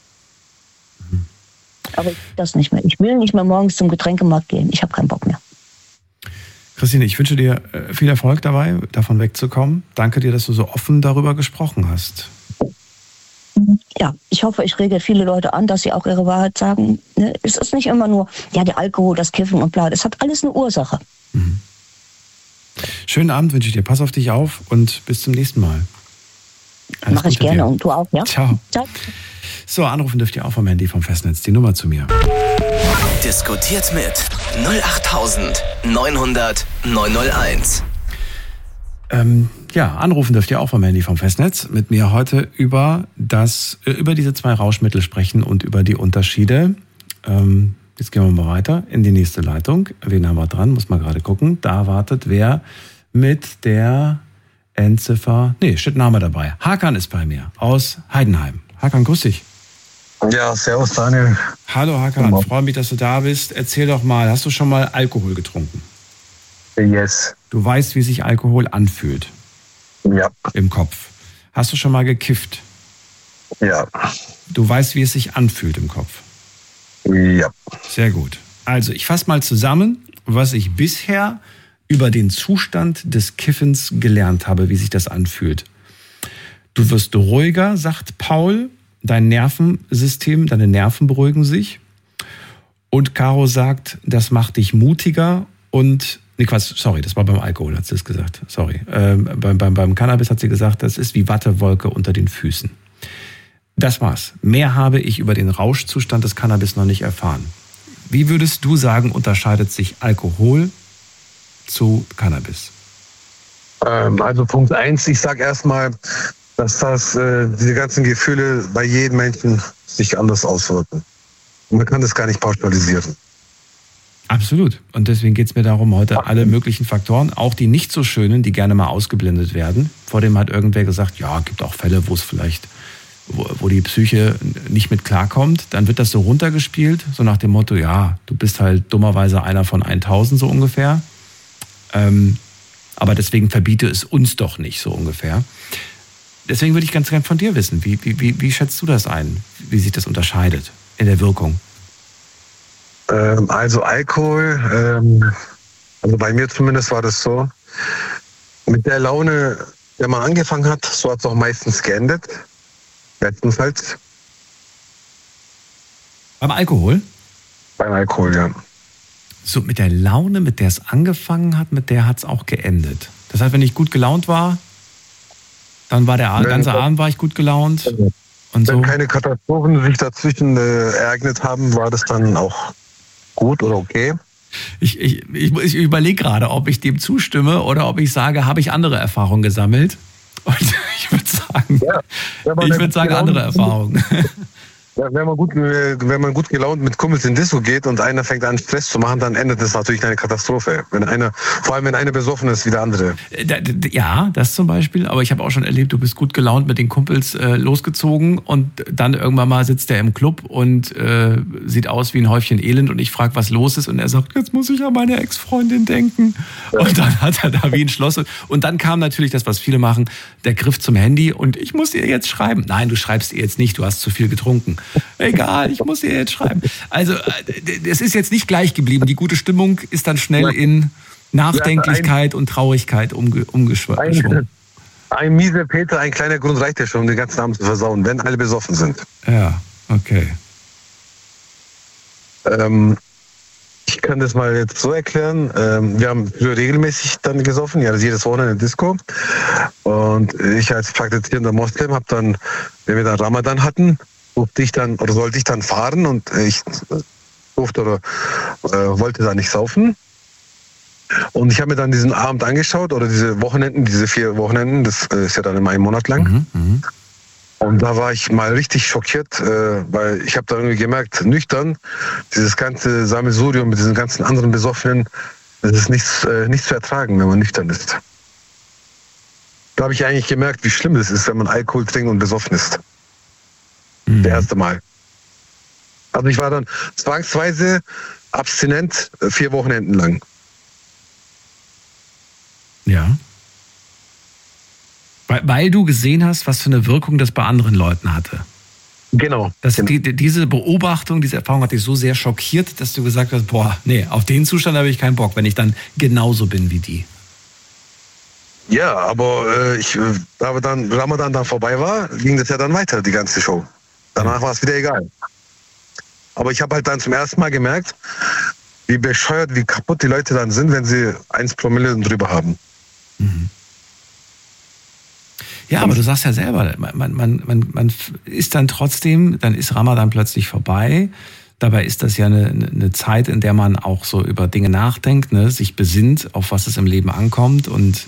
Aber das nicht mehr. Ich will nicht mehr morgens zum Getränkemarkt gehen. Ich habe keinen Bock mehr. Christine, ich wünsche dir viel Erfolg dabei, davon wegzukommen. Danke dir, dass du so offen darüber gesprochen hast. Ja, ich hoffe, ich rege viele Leute an, dass sie auch ihre Wahrheit sagen. Es ist nicht immer nur, ja, der Alkohol, das Kiffen und bla. Das hat alles eine Ursache. Schönen Abend wünsche ich dir. Pass auf dich auf und bis zum nächsten Mal. Mache ich gerne und du auch, ja? Ciao. Ciao. So, anrufen dürft ihr auch vom Handy vom Festnetz. Die Nummer zu mir. Diskutiert mit 08900 901. Ja, anrufen dürft ihr auch vom Handy vom Festnetz. Mit mir heute über diese 2 Rauschmittel sprechen und über die Unterschiede. Jetzt gehen wir mal weiter in die nächste Leitung. Wen haben wir dran? Muss man gerade gucken. Da wartet wer mit der Endziffer. Steht ein Name dabei. Hakan ist bei mir aus Heidenheim. Hakan, grüß dich. Ja, servus Daniel. Hallo Hakan, freue mich, dass du da bist. Erzähl doch mal, hast du schon mal Alkohol getrunken? Yes. Du weißt, wie sich Alkohol anfühlt? Ja. Im Kopf. Hast du schon mal gekifft? Ja. Du weißt, wie es sich anfühlt im Kopf? Ja. Sehr gut. Also, ich fasse mal zusammen, was ich bisher über den Zustand des Kiffens gelernt habe, wie sich das anfühlt. Du wirst ruhiger, sagt Paul. Dein Nervensystem, deine Nerven beruhigen sich. Und Caro sagt, das macht dich mutiger und... das war beim Alkohol, hat sie es gesagt. Sorry. Beim Cannabis hat sie gesagt, das ist wie Wattewolke unter den Füßen. Das war's. Mehr habe ich über den Rauschzustand des Cannabis noch nicht erfahren. Wie würdest du sagen, unterscheidet sich Alkohol zu Cannabis? Also Punkt 1, ich sage erstmal, dass diese ganzen Gefühle bei jedem Menschen sich anders auswirken. Man kann das gar nicht pauschalisieren. Absolut. Und deswegen geht es mir darum, heute alle möglichen Faktoren, auch die nicht so schönen, die gerne mal ausgeblendet werden. Vor dem hat irgendwer gesagt, ja, gibt auch Fälle, wo es vielleicht, wo die Psyche nicht mit klarkommt. Dann wird das so runtergespielt, so nach dem Motto, ja, du bist halt dummerweise einer von 1000 so ungefähr. Aber deswegen verbiete es uns doch nicht so ungefähr. Deswegen würde ich ganz gern von dir wissen, wie schätzt du das ein? Wie sich das unterscheidet in der Wirkung? Also Alkohol, also bei mir zumindest war das so, mit der Laune, der man angefangen hat, so hat es auch meistens geendet. Bestenfalls. Beim Alkohol? Beim Alkohol, ja. So, mit der Laune, mit der es angefangen hat, mit der hat es auch geendet. Das heißt, wenn ich gut gelaunt war, dann war der ganze Abend war ich gut gelaunt. Und so. Wenn keine Katastrophen sich dazwischen ereignet haben, war das dann auch gut oder okay? Ich überlege gerade, ob ich dem zustimme oder ob ich sage, habe ich andere Erfahrungen gesammelt? Und ich würde sagen, andere Erfahrungen. Ja, wenn man gut gelaunt mit Kumpels in Disco geht und einer fängt an Stress zu machen, dann endet das natürlich eine Katastrophe. Vor allem wenn einer besoffen ist wie der andere. Ja, das zum Beispiel. Aber ich habe auch schon erlebt, du bist gut gelaunt mit den Kumpels losgezogen und dann irgendwann mal sitzt er im Club und sieht aus wie ein Häufchen Elend und ich frage, was los ist und er sagt, jetzt muss ich an meine Ex-Freundin denken. Ja. Und dann hat er da wie ein Schloss. Und dann kam natürlich das, was viele machen, der Griff zum Handy und ich muss ihr jetzt schreiben. Nein, du schreibst ihr jetzt nicht, du hast zu viel getrunken. Egal, ich muss ihr jetzt schreiben. Also, es ist jetzt nicht gleich geblieben. Die gute Stimmung ist dann schnell in Nachdenklichkeit und Traurigkeit umgeschwungen. Ein mieser Peter, ein kleiner Grund reicht ja schon, um den ganzen Abend zu versauen, wenn alle besoffen sind. Ja, okay. Ich kann das mal jetzt so erklären. Wir haben früher regelmäßig dann gesoffen, ja, jedes Wochenende in der Disco. Und ich als praktizierender Moslem habe dann, wenn wir dann Ramadan hatten, sollte ich dann fahren und ich durfte oder wollte da nicht saufen. Und ich habe mir dann diesen Abend angeschaut oder diese 4 Wochenenden, das ist ja dann immer einen Monat lang. Und da war ich mal richtig schockiert, weil ich habe da irgendwie gemerkt, nüchtern, dieses ganze Sammelsurium mit diesen ganzen anderen Besoffenen, das ist nichts zu ertragen, wenn man nüchtern ist. Da habe ich eigentlich gemerkt, wie schlimm es ist, wenn man Alkohol trinkt und besoffen ist. Das erste Mal. Also ich war dann zwangsweise abstinent 4 Wochenenden lang. Ja. Weil du gesehen hast, was für eine Wirkung das bei anderen Leuten hatte. Genau. Diese Beobachtung, diese Erfahrung hat dich so sehr schockiert, dass du gesagt hast, auf den Zustand habe ich keinen Bock, wenn ich dann genauso bin wie die. Ja, aber da dann Ramadan dann vorbei war, ging das ja dann weiter, die ganze Show. Danach war es wieder egal. Aber ich habe halt dann zum ersten Mal gemerkt, wie bescheuert, wie kaputt die Leute dann sind, wenn sie 1 Promille drüber haben. Ja, aber du sagst ja selber, man ist dann trotzdem, dann ist Ramadan plötzlich vorbei. Dabei ist das ja eine Zeit, in der man auch so über Dinge nachdenkt, ne, sich besinnt, auf was es im Leben ankommt und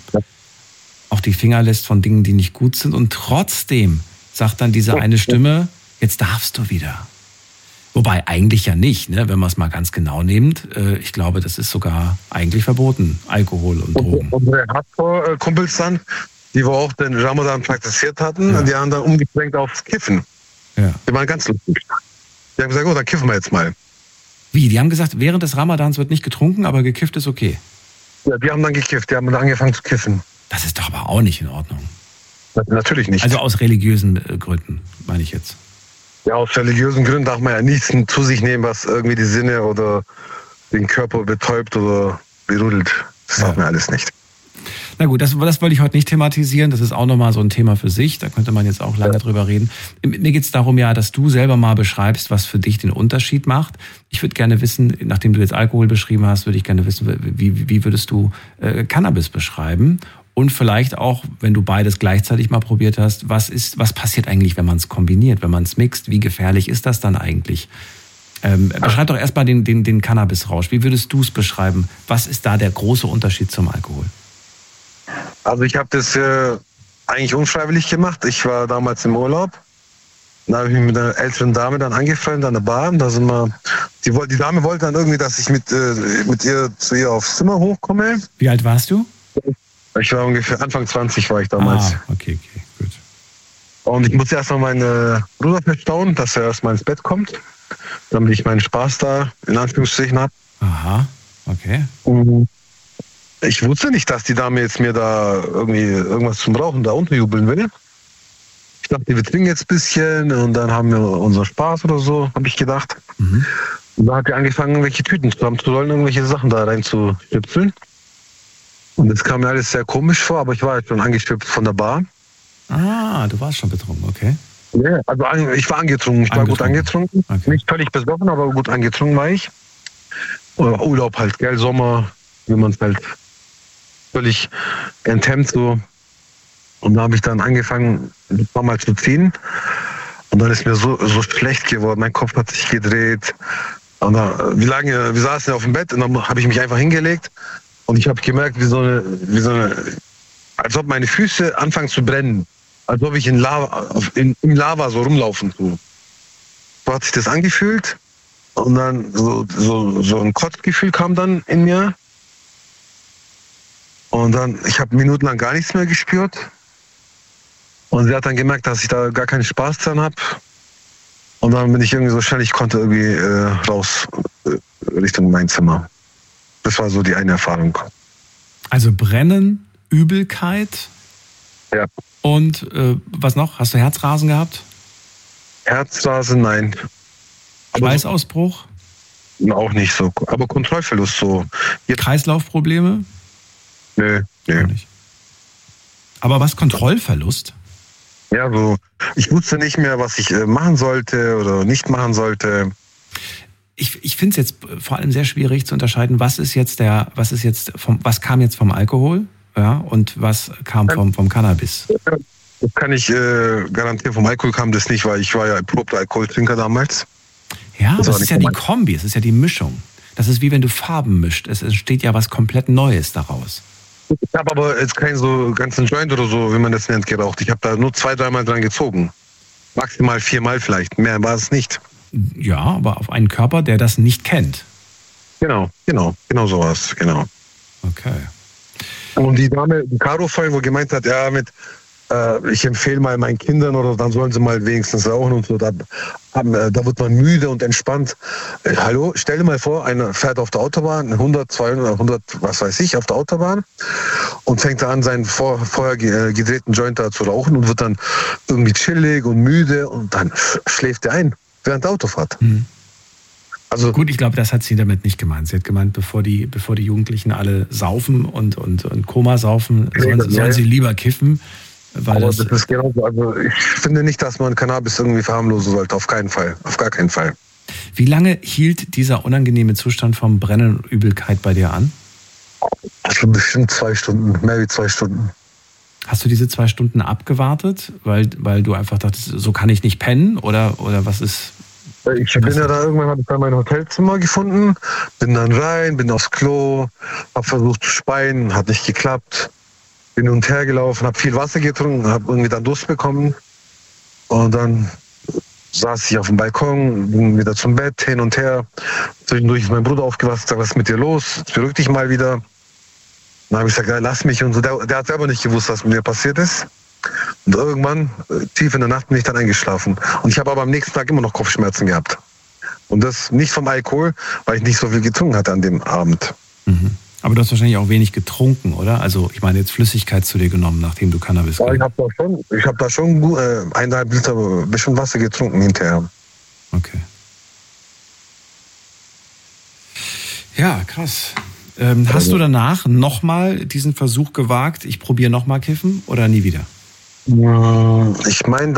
auch die Finger lässt von Dingen, die nicht gut sind. Und trotzdem sagt dann diese eine Stimme, jetzt darfst du wieder. Wobei eigentlich ja nicht, ne, wenn man es mal ganz genau nimmt. Ich glaube, das ist sogar eigentlich verboten, Alkohol und Drogen. Unsere Hardcore-Kumpels dann, die wir auch den Ramadan praktiziert hatten, die haben dann umgeschwenkt aufs Kiffen. Ja. Die waren ganz lustig. Die haben gesagt, oh, dann kiffen wir jetzt mal. Wie? Die haben gesagt, während des Ramadans wird nicht getrunken, aber gekifft ist okay. Ja, die haben dann gekifft, die haben dann angefangen zu kiffen. Das ist doch aber auch nicht in Ordnung. Natürlich nicht. Also aus religiösen Gründen, meine ich jetzt. Ja, aus religiösen Gründen darf man ja nichts zu sich nehmen, was irgendwie die Sinne oder den Körper betäubt oder berudelt. Das darf man alles nicht. Na gut, das wollte ich heute nicht thematisieren. Das ist auch nochmal so ein Thema für sich. Da könnte man jetzt auch lange drüber reden. Mir geht es darum, ja, dass du selber mal beschreibst, was für dich den Unterschied macht. Ich würde gerne wissen, nachdem du jetzt Alkohol beschrieben hast, würde ich gerne wissen, wie würdest du Cannabis beschreiben? Und vielleicht auch, wenn du beides gleichzeitig mal probiert hast, was passiert eigentlich, wenn man es kombiniert, wenn man es mixt? Wie gefährlich ist das dann eigentlich? Beschreib doch erstmal den Cannabis-Rausch. Wie würdest du es beschreiben? Was ist da der große Unterschied zum Alkohol? Also ich habe das eigentlich unfreiwillig gemacht. Ich war damals im Urlaub. Da habe ich mich mit einer älteren Dame dann angefreundet an der Bar. Da sind wir, die Dame wollte dann irgendwie, dass ich mit ihr zu ihr aufs Zimmer hochkomme. Wie alt warst du? Ich war ungefähr Anfang 20 war ich damals. Okay, gut. Und ich musste erstmal meinen Bruder verstauen, dass er erstmal ins Bett kommt, damit ich meinen Spaß da in Anführungsstrichen habe. Aha, okay. Ich wusste nicht, dass die Dame jetzt mir da irgendwie irgendwas zum Rauchen da unterjubeln will. Ich dachte, wir trinken jetzt ein bisschen und dann haben wir unseren Spaß oder so, habe ich gedacht. Und da hat sie angefangen, irgendwelche Tüten zusammenzurollen, irgendwelche Sachen da reinzustöpseln. Und das kam mir alles sehr komisch vor, aber ich war jetzt schon angestöpselt von der Bar. Ah, du warst schon betrunken, okay. Ja, also ich war angetrunken. Ich war gut angetrunken. Okay. Nicht völlig besoffen, aber gut angetrunken war ich. Urlaub halt, gell, Sommer, wie man es halt völlig enthemmt so. Und da habe ich dann angefangen, ein paar Mal zu ziehen. Und dann ist mir so schlecht geworden. Mein Kopf hat sich gedreht. Und dann, wir saßen auf dem Bett und dann habe ich mich einfach hingelegt. Und ich habe gemerkt, wie so eine, als ob meine Füße anfangen zu brennen. Als ob ich im Lava so rumlaufen tue. So hat sich das angefühlt. Und dann so ein Kotzgefühl kam dann in mir. Und dann, ich habe minutenlang gar nichts mehr gespürt. Und sie hat dann gemerkt, dass ich da gar keinen Spaß dran habe. Und dann bin ich irgendwie so schnell ich konnte irgendwie raus Richtung mein Zimmer. Das war so die eine Erfahrung. Also Brennen, Übelkeit. Ja. Und was noch? Hast du Herzrasen gehabt? Herzrasen, nein. Schweißausbruch? Auch nicht so. Aber Kontrollverlust so. Kreislaufprobleme? Nö. Nicht. Aber was, Kontrollverlust? Ja, so. Ich wusste nicht mehr, was ich machen sollte oder nicht machen sollte. Ich finde es jetzt vor allem sehr schwierig zu unterscheiden, was kam jetzt vom Alkohol, ja, und was kam vom Cannabis. Das kann ich garantieren, vom Alkohol kam das nicht, weil ich war ja ein erprobter Alkoholtrinker damals. Ja, aber es ist ja die Kombi, es ist ja die Mischung. Das ist wie wenn du Farben mischt. Es entsteht ja was komplett Neues daraus. Ich habe aber jetzt keinen so ganzen Joint oder so, wie man das nennt, geraucht. Ich habe da nur 2-3 Mal dran gezogen. Maximal 4 Mal vielleicht. Mehr war es nicht. Ja, aber auf einen Körper, der das nicht kennt. Genau sowas, genau. Okay. Und die Dame, die Caro vorhin, wo gemeint hat, ja, ich empfehle mal meinen Kindern oder dann sollen sie mal wenigstens rauchen und so, da wird man müde und entspannt. Hallo, stell dir mal vor, einer fährt auf der Autobahn, 100, 200, 100, was weiß ich, auf der Autobahn und fängt da an, seinen vorher gedrehten Joint da zu rauchen und wird dann irgendwie chillig und müde und dann schläft er ein während der Autofahrt. Also gut, ich glaube, das hat sie damit nicht gemeint. Sie hat gemeint, bevor die Jugendlichen alle saufen und Koma saufen, sollen sie lieber kiffen. Weil aber das ist genauso. Also ich finde nicht, dass man Cannabis irgendwie verharmlosen sollte. Auf keinen Fall. Auf gar keinen Fall. Wie lange hielt dieser unangenehme Zustand vom Brennen und Übelkeit bei dir an? Also bestimmt 2 Stunden, mehr wie 2 Stunden. Hast du diese 2 Stunden abgewartet, weil du einfach dachtest, so kann ich nicht pennen? Oder was ist... Ich bin ja da irgendwann, habe ich dann mein Hotelzimmer gefunden, bin dann rein, bin aufs Klo, habe versucht zu speien, hat nicht geklappt. Bin hin und her gelaufen, habe viel Wasser getrunken, habe irgendwie dann Durst bekommen. Und dann saß ich auf dem Balkon, bin wieder zum Bett, hin und her. Zwischendurch ist mein Bruder aufgewacht, sagt, was ist mit dir los? Beruhig dich mal wieder. Dann habe ich gesagt, ja, lass mich und so. Der hat selber nicht gewusst, was mit mir passiert ist. Und irgendwann, tief in der Nacht, bin ich dann eingeschlafen. Und ich habe aber am nächsten Tag immer noch Kopfschmerzen gehabt. Und das nicht vom Alkohol, weil ich nicht so viel getrunken hatte an dem Abend. Mhm. Aber du hast wahrscheinlich auch wenig getrunken, oder? Also ich meine jetzt Flüssigkeit zu dir genommen, nachdem du Cannabis ich habe da schon 1,5 Liter bisschen Wasser getrunken hinterher. Okay. Ja, krass. Hast du danach nochmal diesen Versuch gewagt, ich probiere nochmal kiffen oder nie wieder? Ich meine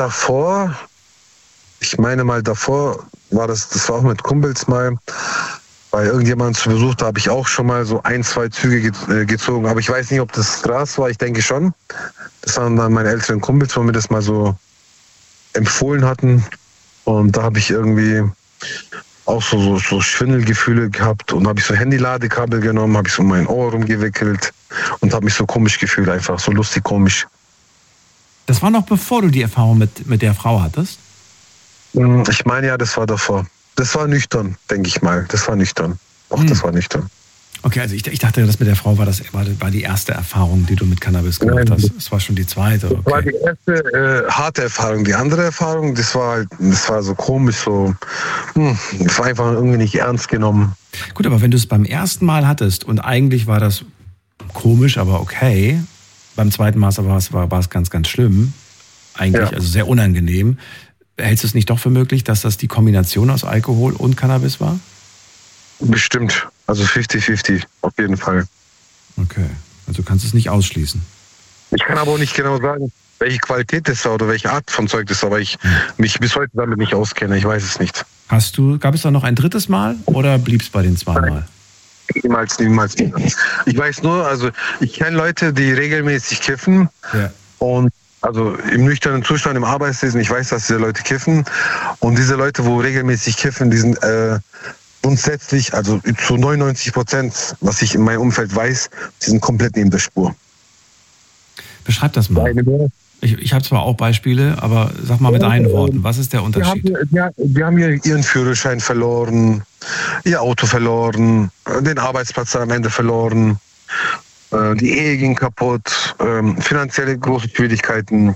mal davor, das war auch mit Kumpels mal, bei irgendjemandem zu Besuch, da habe ich auch schon mal so 1, 2 Züge gezogen, aber ich weiß nicht, ob das Gras war, ich denke schon. Das waren dann meine älteren Kumpels, wo mir das mal so empfohlen hatten und da habe ich irgendwie auch so Schwindelgefühle gehabt und habe ich so Handyladekabel genommen, habe ich so mein Ohr rumgewickelt und habe mich so komisch gefühlt, einfach so lustig komisch. Das war noch bevor du die Erfahrung mit der Frau hattest? Ich meine ja, das war davor. Das war nüchtern, denke ich mal. Das war nüchtern. Das war nüchtern. Okay, also ich dachte, das mit der Frau war die erste Erfahrung, die du mit Cannabis gemacht hast. Das war schon die zweite. Okay. Das war die erste harte Erfahrung. Die andere Erfahrung, das war so komisch, so. Das war einfach irgendwie nicht ernst genommen. Gut, aber wenn du es beim ersten Mal hattest und eigentlich war das komisch, aber okay, beim zweiten Mal war es ganz, ganz schlimm, eigentlich, also sehr unangenehm. Hältst du es nicht doch für möglich, dass das die Kombination aus Alkohol und Cannabis war? Bestimmt. Also 50-50, auf jeden Fall. Okay, also kannst du es nicht ausschließen. Ich kann aber auch nicht genau sagen, welche Qualität das war oder welche Art von Zeug das war, weil ich mich bis heute damit nicht auskenne. Ich weiß es nicht. Gab es da noch ein drittes Mal oder blieb es bei den 2 Mal? Niemals. Ich weiß nur, also ich kenne Leute, die regelmäßig kiffen und also im nüchternen Zustand, im Arbeitsleben, ich weiß, dass diese Leute kiffen. Und diese Leute, wo regelmäßig kiffen, die sind grundsätzlich, also zu 99%, was ich in meinem Umfeld weiß, die sind komplett neben der Spur. Beschreib das mal. Ich habe zwar auch Beispiele, aber sag mal mit einen Worten, was ist der Unterschied? Die haben ihren Führerschein verloren, ihr Auto verloren, den Arbeitsplatz am Ende verloren. Die Ehe ging kaputt, finanzielle große Schwierigkeiten.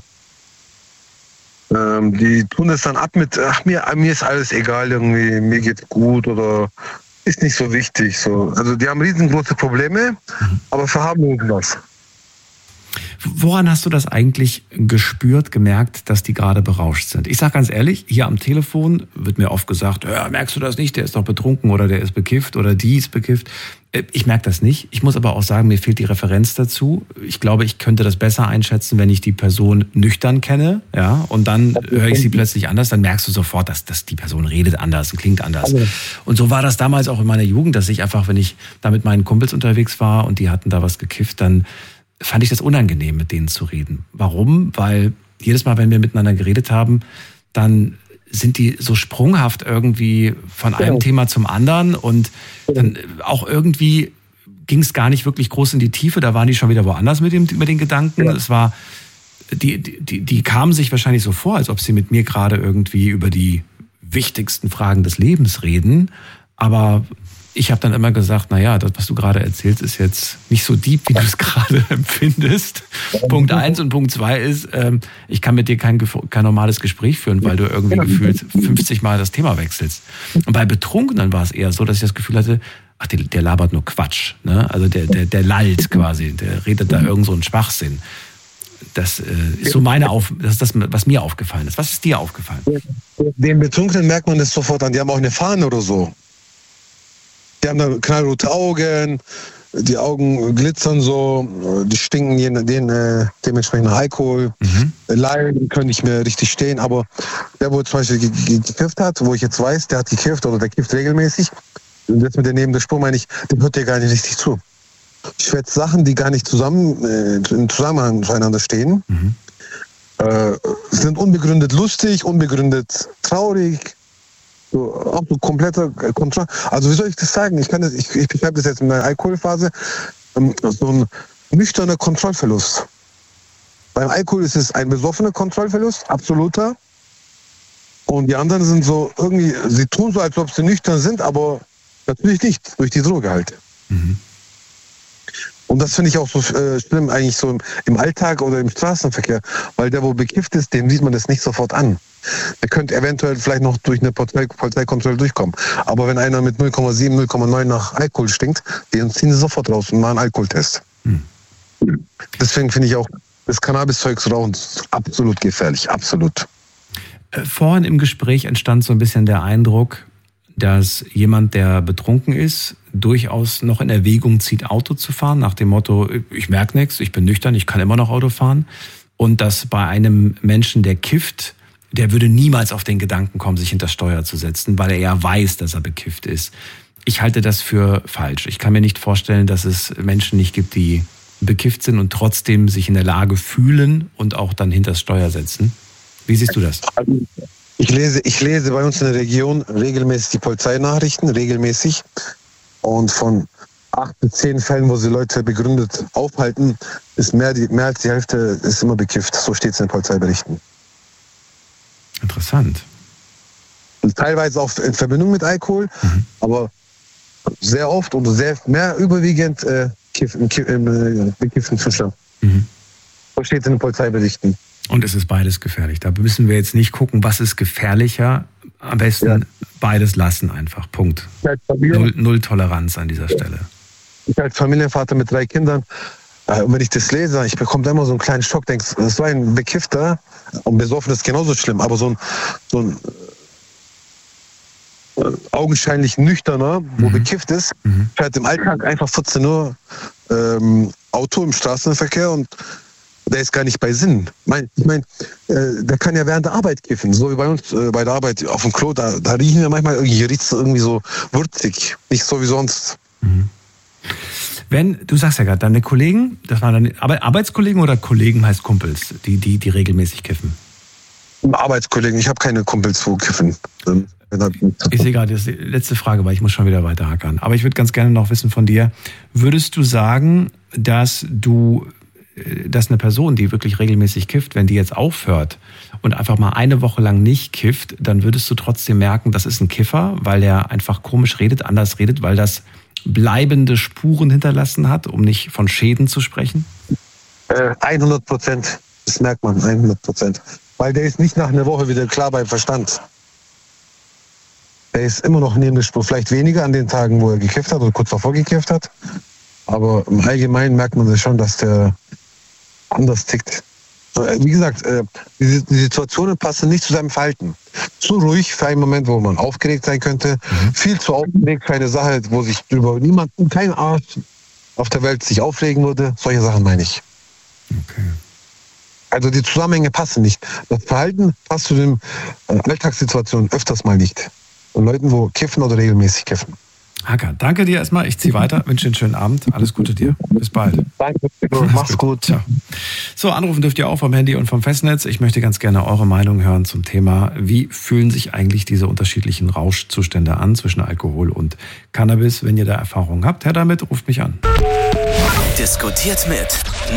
Die tun es dann ab mit, mir ist alles egal, irgendwie, mir geht's gut oder ist nicht so wichtig. So. Also die haben riesengroße Probleme, aber verharmlosen das. Woran hast du das eigentlich gespürt, gemerkt, dass die gerade berauscht sind? Ich sage ganz ehrlich, hier am Telefon wird mir oft gesagt, ja, merkst du das nicht, der ist doch betrunken oder der ist bekifft oder die ist bekifft. Ich merke das nicht. Ich muss aber auch sagen, mir fehlt die Referenz dazu. Ich glaube, ich könnte das besser einschätzen, wenn ich die Person nüchtern kenne, ja, und dann höre ich sie plötzlich anders, dann merkst du sofort, dass die Person redet anders, klingt anders. Und so war das damals auch in meiner Jugend, dass ich einfach, wenn ich da mit meinen Kumpels unterwegs war und die hatten da was gekifft, dann fand ich das unangenehm, mit denen zu reden. Warum? Weil jedes Mal, wenn wir miteinander geredet haben, dann sind die so sprunghaft irgendwie von einem Thema zum anderen und dann auch irgendwie ging es gar nicht wirklich groß in die Tiefe, da waren die schon wieder woanders mit den Gedanken. Es war, die kamen sich wahrscheinlich so vor, als ob sie mit mir gerade irgendwie über die wichtigsten Fragen des Lebens reden, aber ich habe dann immer gesagt, naja, das, was du gerade erzählst, ist jetzt nicht so deep, wie du es gerade empfindest. Punkt 1 und Punkt 2 ist, ich kann mit dir kein normales Gespräch führen, weil du irgendwie gefühlt 50 Mal das Thema wechselst. Und bei Betrunkenen war es eher so, dass ich das Gefühl hatte, ach, der labert nur Quatsch. Ne? Also der lallt quasi, der redet da irgend so einen Schwachsinn. Das ist so das ist das, was mir aufgefallen ist. Was ist dir aufgefallen? Den Betrunkenen merkt man das sofort an. Die haben auch eine Fahne oder so. Die haben da knallrote Augen, die Augen glitzern so, die stinken dementsprechend nach Alkohol. Lallen können nicht mehr richtig stehen, aber der, wo zum Beispiel gekifft hat, wo ich jetzt weiß, der hat gekifft oder der kifft regelmäßig, und jetzt mit der neben der Spur meine ich, dem hört der gar nicht richtig zu. schwätzt Sachen, die gar nicht im Zusammenhang zueinander stehen. Sind unbegründet lustig, unbegründet traurig. Auch so kompletter Kontrast. Also wie soll ich das sagen? Ich beschreibe das jetzt in der Alkoholphase. So ein nüchterner Kontrollverlust. Beim Alkohol ist es ein besoffener Kontrollverlust, absoluter. Und die anderen sind so irgendwie, sie tun so, als ob sie nüchtern sind, aber natürlich nicht, durch die Droge halt. Und das finde ich auch so schlimm, eigentlich so im Alltag oder im Straßenverkehr, weil der, wo bekifft ist, dem sieht man das nicht sofort an. Der könnte eventuell vielleicht noch durch eine Polizeikontrolle durchkommen. Aber wenn einer mit 0,7, 0,9 nach Alkohol stinkt, den ziehen sie sofort raus und machen einen Alkoholtest. Deswegen finde ich auch das Cannabis-Zeugs rauchen absolut gefährlich, absolut. Vorhin im Gespräch entstand so ein bisschen der Eindruck, dass jemand, der betrunken ist, durchaus noch in Erwägung zieht, Auto zu fahren, nach dem Motto, ich merke nichts, ich bin nüchtern, ich kann immer noch Auto fahren. Und dass bei einem Menschen, der kifft, der würde niemals auf den Gedanken kommen, sich hinter Steuer zu setzen, weil er ja weiß, dass er bekifft ist. Ich halte das für falsch. Ich kann mir nicht vorstellen, dass es Menschen nicht gibt, die bekifft sind und trotzdem sich in der Lage fühlen und auch dann hinter Steuer setzen. Wie siehst du das? Ich lese bei uns in der Region regelmäßig die Polizeinachrichten, regelmäßig. Und von 8 bis 10 Fällen, wo sie Leute begründet aufhalten, ist mehr als die Hälfte ist immer bekifft. So steht es in den Polizeiberichten. Interessant. Und teilweise auch in Verbindung mit Alkohol, aber sehr oft und mehr überwiegend im bekifften Zustand. So steht es in den Polizeiberichten. Und es ist beides gefährlich. Da müssen wir jetzt nicht gucken, was ist gefährlicher. Am besten beides lassen einfach. Punkt. Null Toleranz an dieser Stelle. Ich als Familienvater mit 3 Kindern, und wenn ich das lese, ich bekomme da immer so einen kleinen Schock, denke, so ein Bekiffter und besoffen ist genauso schlimm, aber so ein augenscheinlich nüchterner, wo bekifft ist, fährt im Alltag einfach 14 Uhr Auto im Straßenverkehr und der ist gar nicht bei Sinn. Ich meine, der kann ja während der Arbeit kiffen, so wie bei uns bei der Arbeit auf dem Klo, da riechen wir manchmal irgendwie so würzig, nicht so wie sonst. Du sagst ja gerade, deine Kollegen, das waren deine Arbeitskollegen oder Kollegen heißt Kumpels, die regelmäßig kiffen? Arbeitskollegen, ich habe keine Kumpels, wo kiffen. Ich sehe gerade, das ist die letzte Frage, weil ich muss schon wieder weiterhackern. Aber ich würde ganz gerne noch wissen von dir, würdest du sagen, dass eine Person, die wirklich regelmäßig kifft, wenn die jetzt aufhört und einfach mal eine Woche lang nicht kifft, dann würdest du trotzdem merken, das ist ein Kiffer, weil der einfach komisch redet, anders redet, weil das bleibende Spuren hinterlassen hat, um nicht von Schäden zu sprechen? 100%. Das merkt man, 100%. Weil der ist nicht nach einer Woche wieder klar beim Verstand. Der ist immer noch neben der Spur. Vielleicht weniger an den Tagen, wo er gekifft hat oder kurz davor gekifft hat. Aber im Allgemeinen merkt man das schon, dass der anders tickt. Wie gesagt, die Situationen passen nicht zu seinem Verhalten. Zu ruhig für einen Moment, wo man aufgeregt sein könnte. Viel zu aufgeregt für eine Sache, wo sich über niemanden, kein Arzt auf der Welt sich aufregen würde. Solche Sachen meine ich. Okay. Also die Zusammenhänge passen nicht. Das Verhalten passt zu den Alltagssituationen öfters mal nicht. Und Leuten, wo kiffen oder regelmäßig kiffen. Hacker, danke dir erstmal. Ich ziehe weiter. Wünsche dir einen schönen Abend. Alles Gute dir. Bis bald. Danke. Mach's gut. Ciao. So, anrufen dürft ihr auch vom Handy und vom Festnetz. Ich möchte ganz gerne eure Meinung hören zum Thema, wie fühlen sich eigentlich diese unterschiedlichen Rauschzustände an zwischen Alkohol und Cannabis? Wenn ihr da Erfahrungen habt, her damit, ruft mich an. Diskutiert mit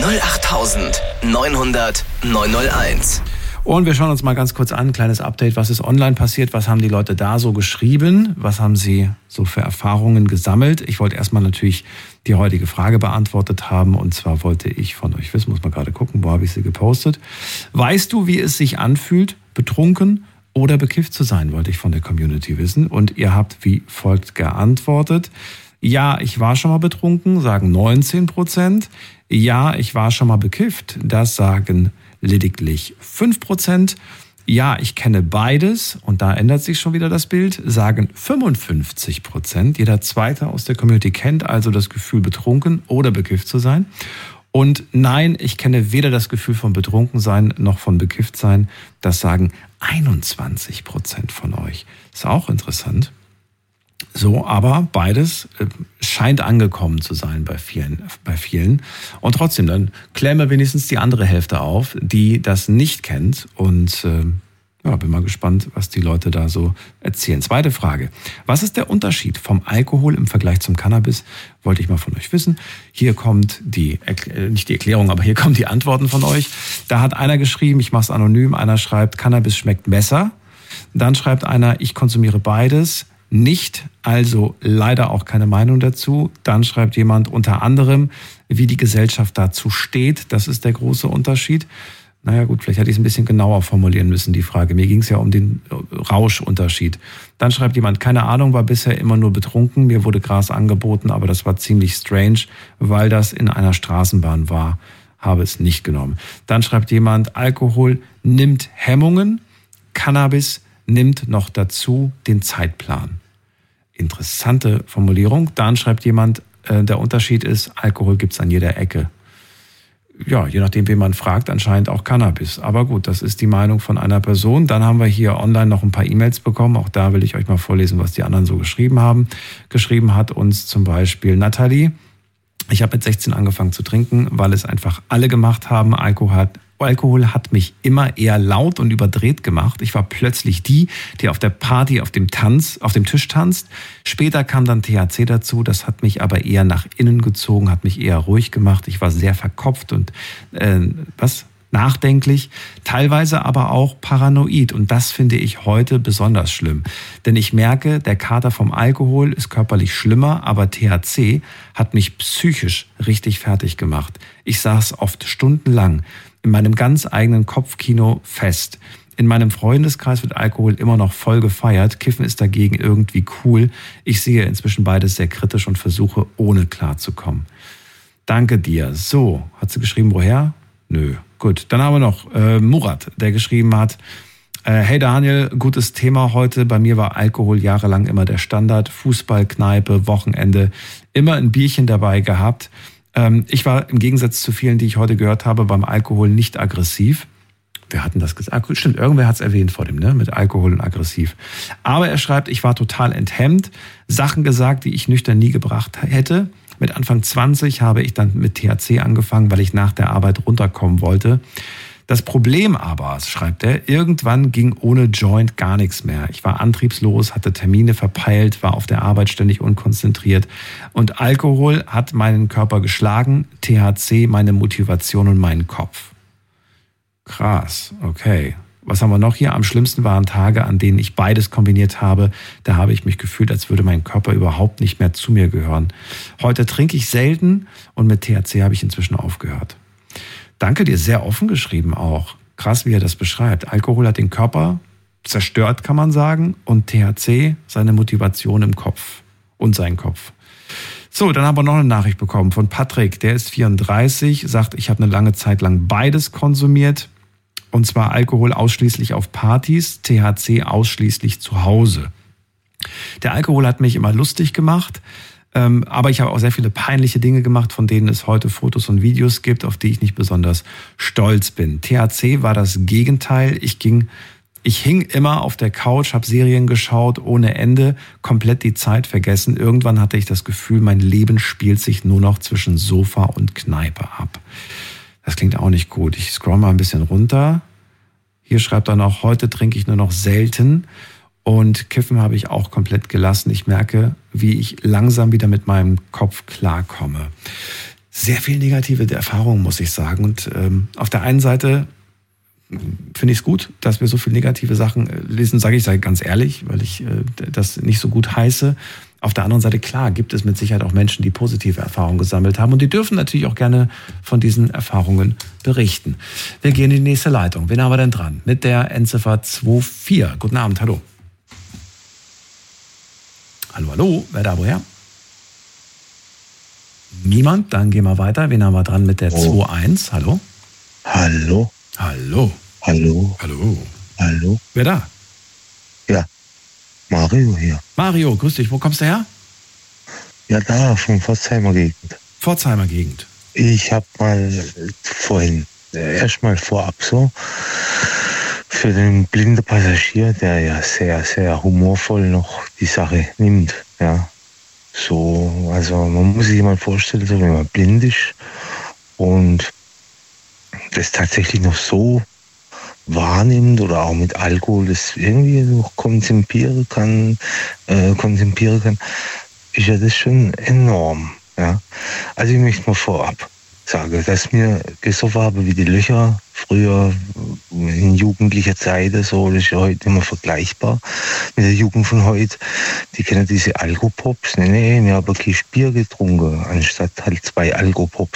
08900 901. Und wir schauen uns mal ganz kurz an, ein kleines Update, was ist online passiert, was haben die Leute da so geschrieben, was haben sie so für Erfahrungen gesammelt. Ich wollte erstmal natürlich die heutige Frage beantwortet haben und zwar wollte ich von euch wissen, muss man gerade gucken, wo habe ich sie gepostet. Weißt du, wie es sich anfühlt, betrunken oder bekifft zu sein, wollte ich von der Community wissen. Und ihr habt wie folgt geantwortet. Ja, ich war schon mal betrunken, sagen 19%. Ja, ich war schon mal bekifft, das sagen lediglich 5%. Ja, ich kenne beides und da ändert sich schon wieder das Bild, sagen 55%. Jeder Zweite aus der Community kennt also das Gefühl, betrunken oder bekifft zu sein. Und nein, ich kenne weder das Gefühl von betrunken sein noch von bekifft sein. Das sagen 21% von euch. Ist auch interessant. So, aber beides scheint angekommen zu sein bei vielen. Und trotzdem, dann klären wir wenigstens die andere Hälfte auf, die das nicht kennt. Und bin mal gespannt, was die Leute da so erzählen. Zweite Frage. Was ist der Unterschied vom Alkohol im Vergleich zum Cannabis? Wollte ich mal von euch wissen. Hier kommt nicht die Erklärung, aber hier kommen die Antworten von euch. Da hat einer geschrieben, ich mache es anonym, einer schreibt, Cannabis schmeckt besser. Dann schreibt einer, ich konsumiere beides. Nicht, also leider auch keine Meinung dazu. Dann schreibt jemand unter anderem, wie die Gesellschaft dazu steht. Das ist der große Unterschied. Naja gut, vielleicht hätte ich es ein bisschen genauer formulieren müssen, die Frage. Mir ging es ja um den Rauschunterschied. Dann schreibt jemand, keine Ahnung, war bisher immer nur betrunken. Mir wurde Gras angeboten, aber das war ziemlich strange, weil das in einer Straßenbahn war. Habe es nicht genommen. Dann schreibt jemand, Alkohol nimmt Hemmungen, Cannabis nimmt noch dazu den Zeitplan. Interessante Formulierung. Dann schreibt jemand, der Unterschied ist, Alkohol gibt's an jeder Ecke. Ja, je nachdem, wen man fragt, anscheinend auch Cannabis. Aber gut, das ist die Meinung von einer Person. Dann haben wir hier online noch ein paar E-Mails bekommen. Auch da will ich euch mal vorlesen, was die anderen so geschrieben haben. Geschrieben hat uns zum Beispiel Nathalie. Ich habe mit 16 angefangen zu trinken, weil es einfach alle gemacht haben. Alkohol hat mich immer eher laut und überdreht gemacht. Ich war plötzlich die auf der Party auf dem Tisch tanzt. Später kam dann THC dazu. Das hat mich aber eher nach innen gezogen, hat mich eher ruhig gemacht. Ich war sehr verkopft und nachdenklich, teilweise aber auch paranoid. Und das finde ich heute besonders schlimm. Denn ich merke, der Kater vom Alkohol ist körperlich schlimmer, aber THC hat mich psychisch richtig fertig gemacht. Ich saß oft stundenlang in meinem ganz eigenen Kopfkino fest. In meinem Freundeskreis wird Alkohol immer noch voll gefeiert. Kiffen ist dagegen irgendwie cool. Ich sehe inzwischen beides sehr kritisch und versuche, ohne klarzukommen. Danke dir. So, hat sie geschrieben, woher? Nö. Gut, dann haben wir noch Murat, der geschrieben hat, hey Daniel, gutes Thema heute. Bei mir war Alkohol jahrelang immer der Standard. Fußball, Kneipe, Wochenende, immer ein Bierchen dabei gehabt. Ich war im Gegensatz zu vielen, die ich heute gehört habe, beim Alkohol nicht aggressiv. Wir hatten das gesagt. Stimmt, irgendwer hat es erwähnt vor dem, ne? Mit Alkohol und aggressiv. Aber er schreibt, ich war total enthemmt, Sachen gesagt, die ich nüchtern nie gebracht hätte. Mit Anfang 20 habe ich dann mit THC angefangen, weil ich nach der Arbeit runterkommen wollte. Das Problem aber, schreibt er, irgendwann ging ohne Joint gar nichts mehr. Ich war antriebslos, hatte Termine verpeilt, war auf der Arbeit ständig unkonzentriert. Und Alkohol hat meinen Körper geschlagen, THC meine Motivation und meinen Kopf. Krass, okay. Was haben wir noch hier? Am schlimmsten waren Tage, an denen ich beides kombiniert habe. Da habe ich mich gefühlt, als würde mein Körper überhaupt nicht mehr zu mir gehören. Heute trinke ich selten und mit THC habe ich inzwischen aufgehört. Danke dir, sehr offen geschrieben auch. Krass, wie er das beschreibt. Alkohol hat den Körper zerstört, kann man sagen, und THC seine Motivation im Kopf und seinen Kopf. So, dann haben wir noch eine Nachricht bekommen von Patrick, der ist 34, sagt, ich habe eine lange Zeit lang beides konsumiert, und zwar Alkohol ausschließlich auf Partys, THC ausschließlich zu Hause. Der Alkohol hat mich immer lustig gemacht, aber ich habe auch sehr viele peinliche Dinge gemacht, von denen es heute Fotos und Videos gibt, auf die ich nicht besonders stolz bin. THC war das Gegenteil. Ich hing immer auf der Couch, habe Serien geschaut ohne Ende, komplett die Zeit vergessen. Irgendwann hatte ich das Gefühl, mein Leben spielt sich nur noch zwischen Sofa und Kneipe ab. Das klingt auch nicht gut. Ich scroll mal ein bisschen runter. Hier schreibt er noch, heute trinke ich nur noch selten. Und Kiffen habe ich auch komplett gelassen. Ich merke, wie ich langsam wieder mit meinem Kopf klarkomme. Sehr viel negative Erfahrungen, muss ich sagen. Und auf der einen Seite finde ich es gut, dass wir so viele negative Sachen lesen, sage ich ganz ehrlich, weil ich das nicht so gut heiße. Auf der anderen Seite, klar, gibt es mit Sicherheit auch Menschen, die positive Erfahrungen gesammelt haben. Und die dürfen natürlich auch gerne von diesen Erfahrungen berichten. Wir gehen in die nächste Leitung. Wen haben wir denn dran? Mit der Endziffer 24. Guten Abend, hallo. Hallo, hallo, wer da woher? Niemand, dann gehen wir weiter. Wen haben wir dran mit der 2-1? Hallo? Hallo? Hallo? Hallo? Hallo? Hallo? Wer da? Ja, Mario hier. Mario, grüß dich. Wo kommst du her? Ja, da, von Pforzheimer Gegend. Pforzheimer Gegend. Ich habe mal vorhin, erstmal vorab so, für den blinden Passagier, der ja sehr, sehr humorvoll noch die Sache nimmt. Ja. So, also man muss sich mal vorstellen, so wenn man blind ist und das tatsächlich noch so wahrnimmt oder auch mit Alkohol das irgendwie noch kontemplieren kann, ist ja das schon enorm. Ja. Also ich möchte mal vorab sagen, dass mir gesoffen habe wie die Löcher früher in jugendlicher Zeit, so, das ist ja heute immer vergleichbar mit der Jugend von heute. Die kennen diese Alkopops. Nee, wir haben ein Bier getrunken, anstatt halt 2 Alkopops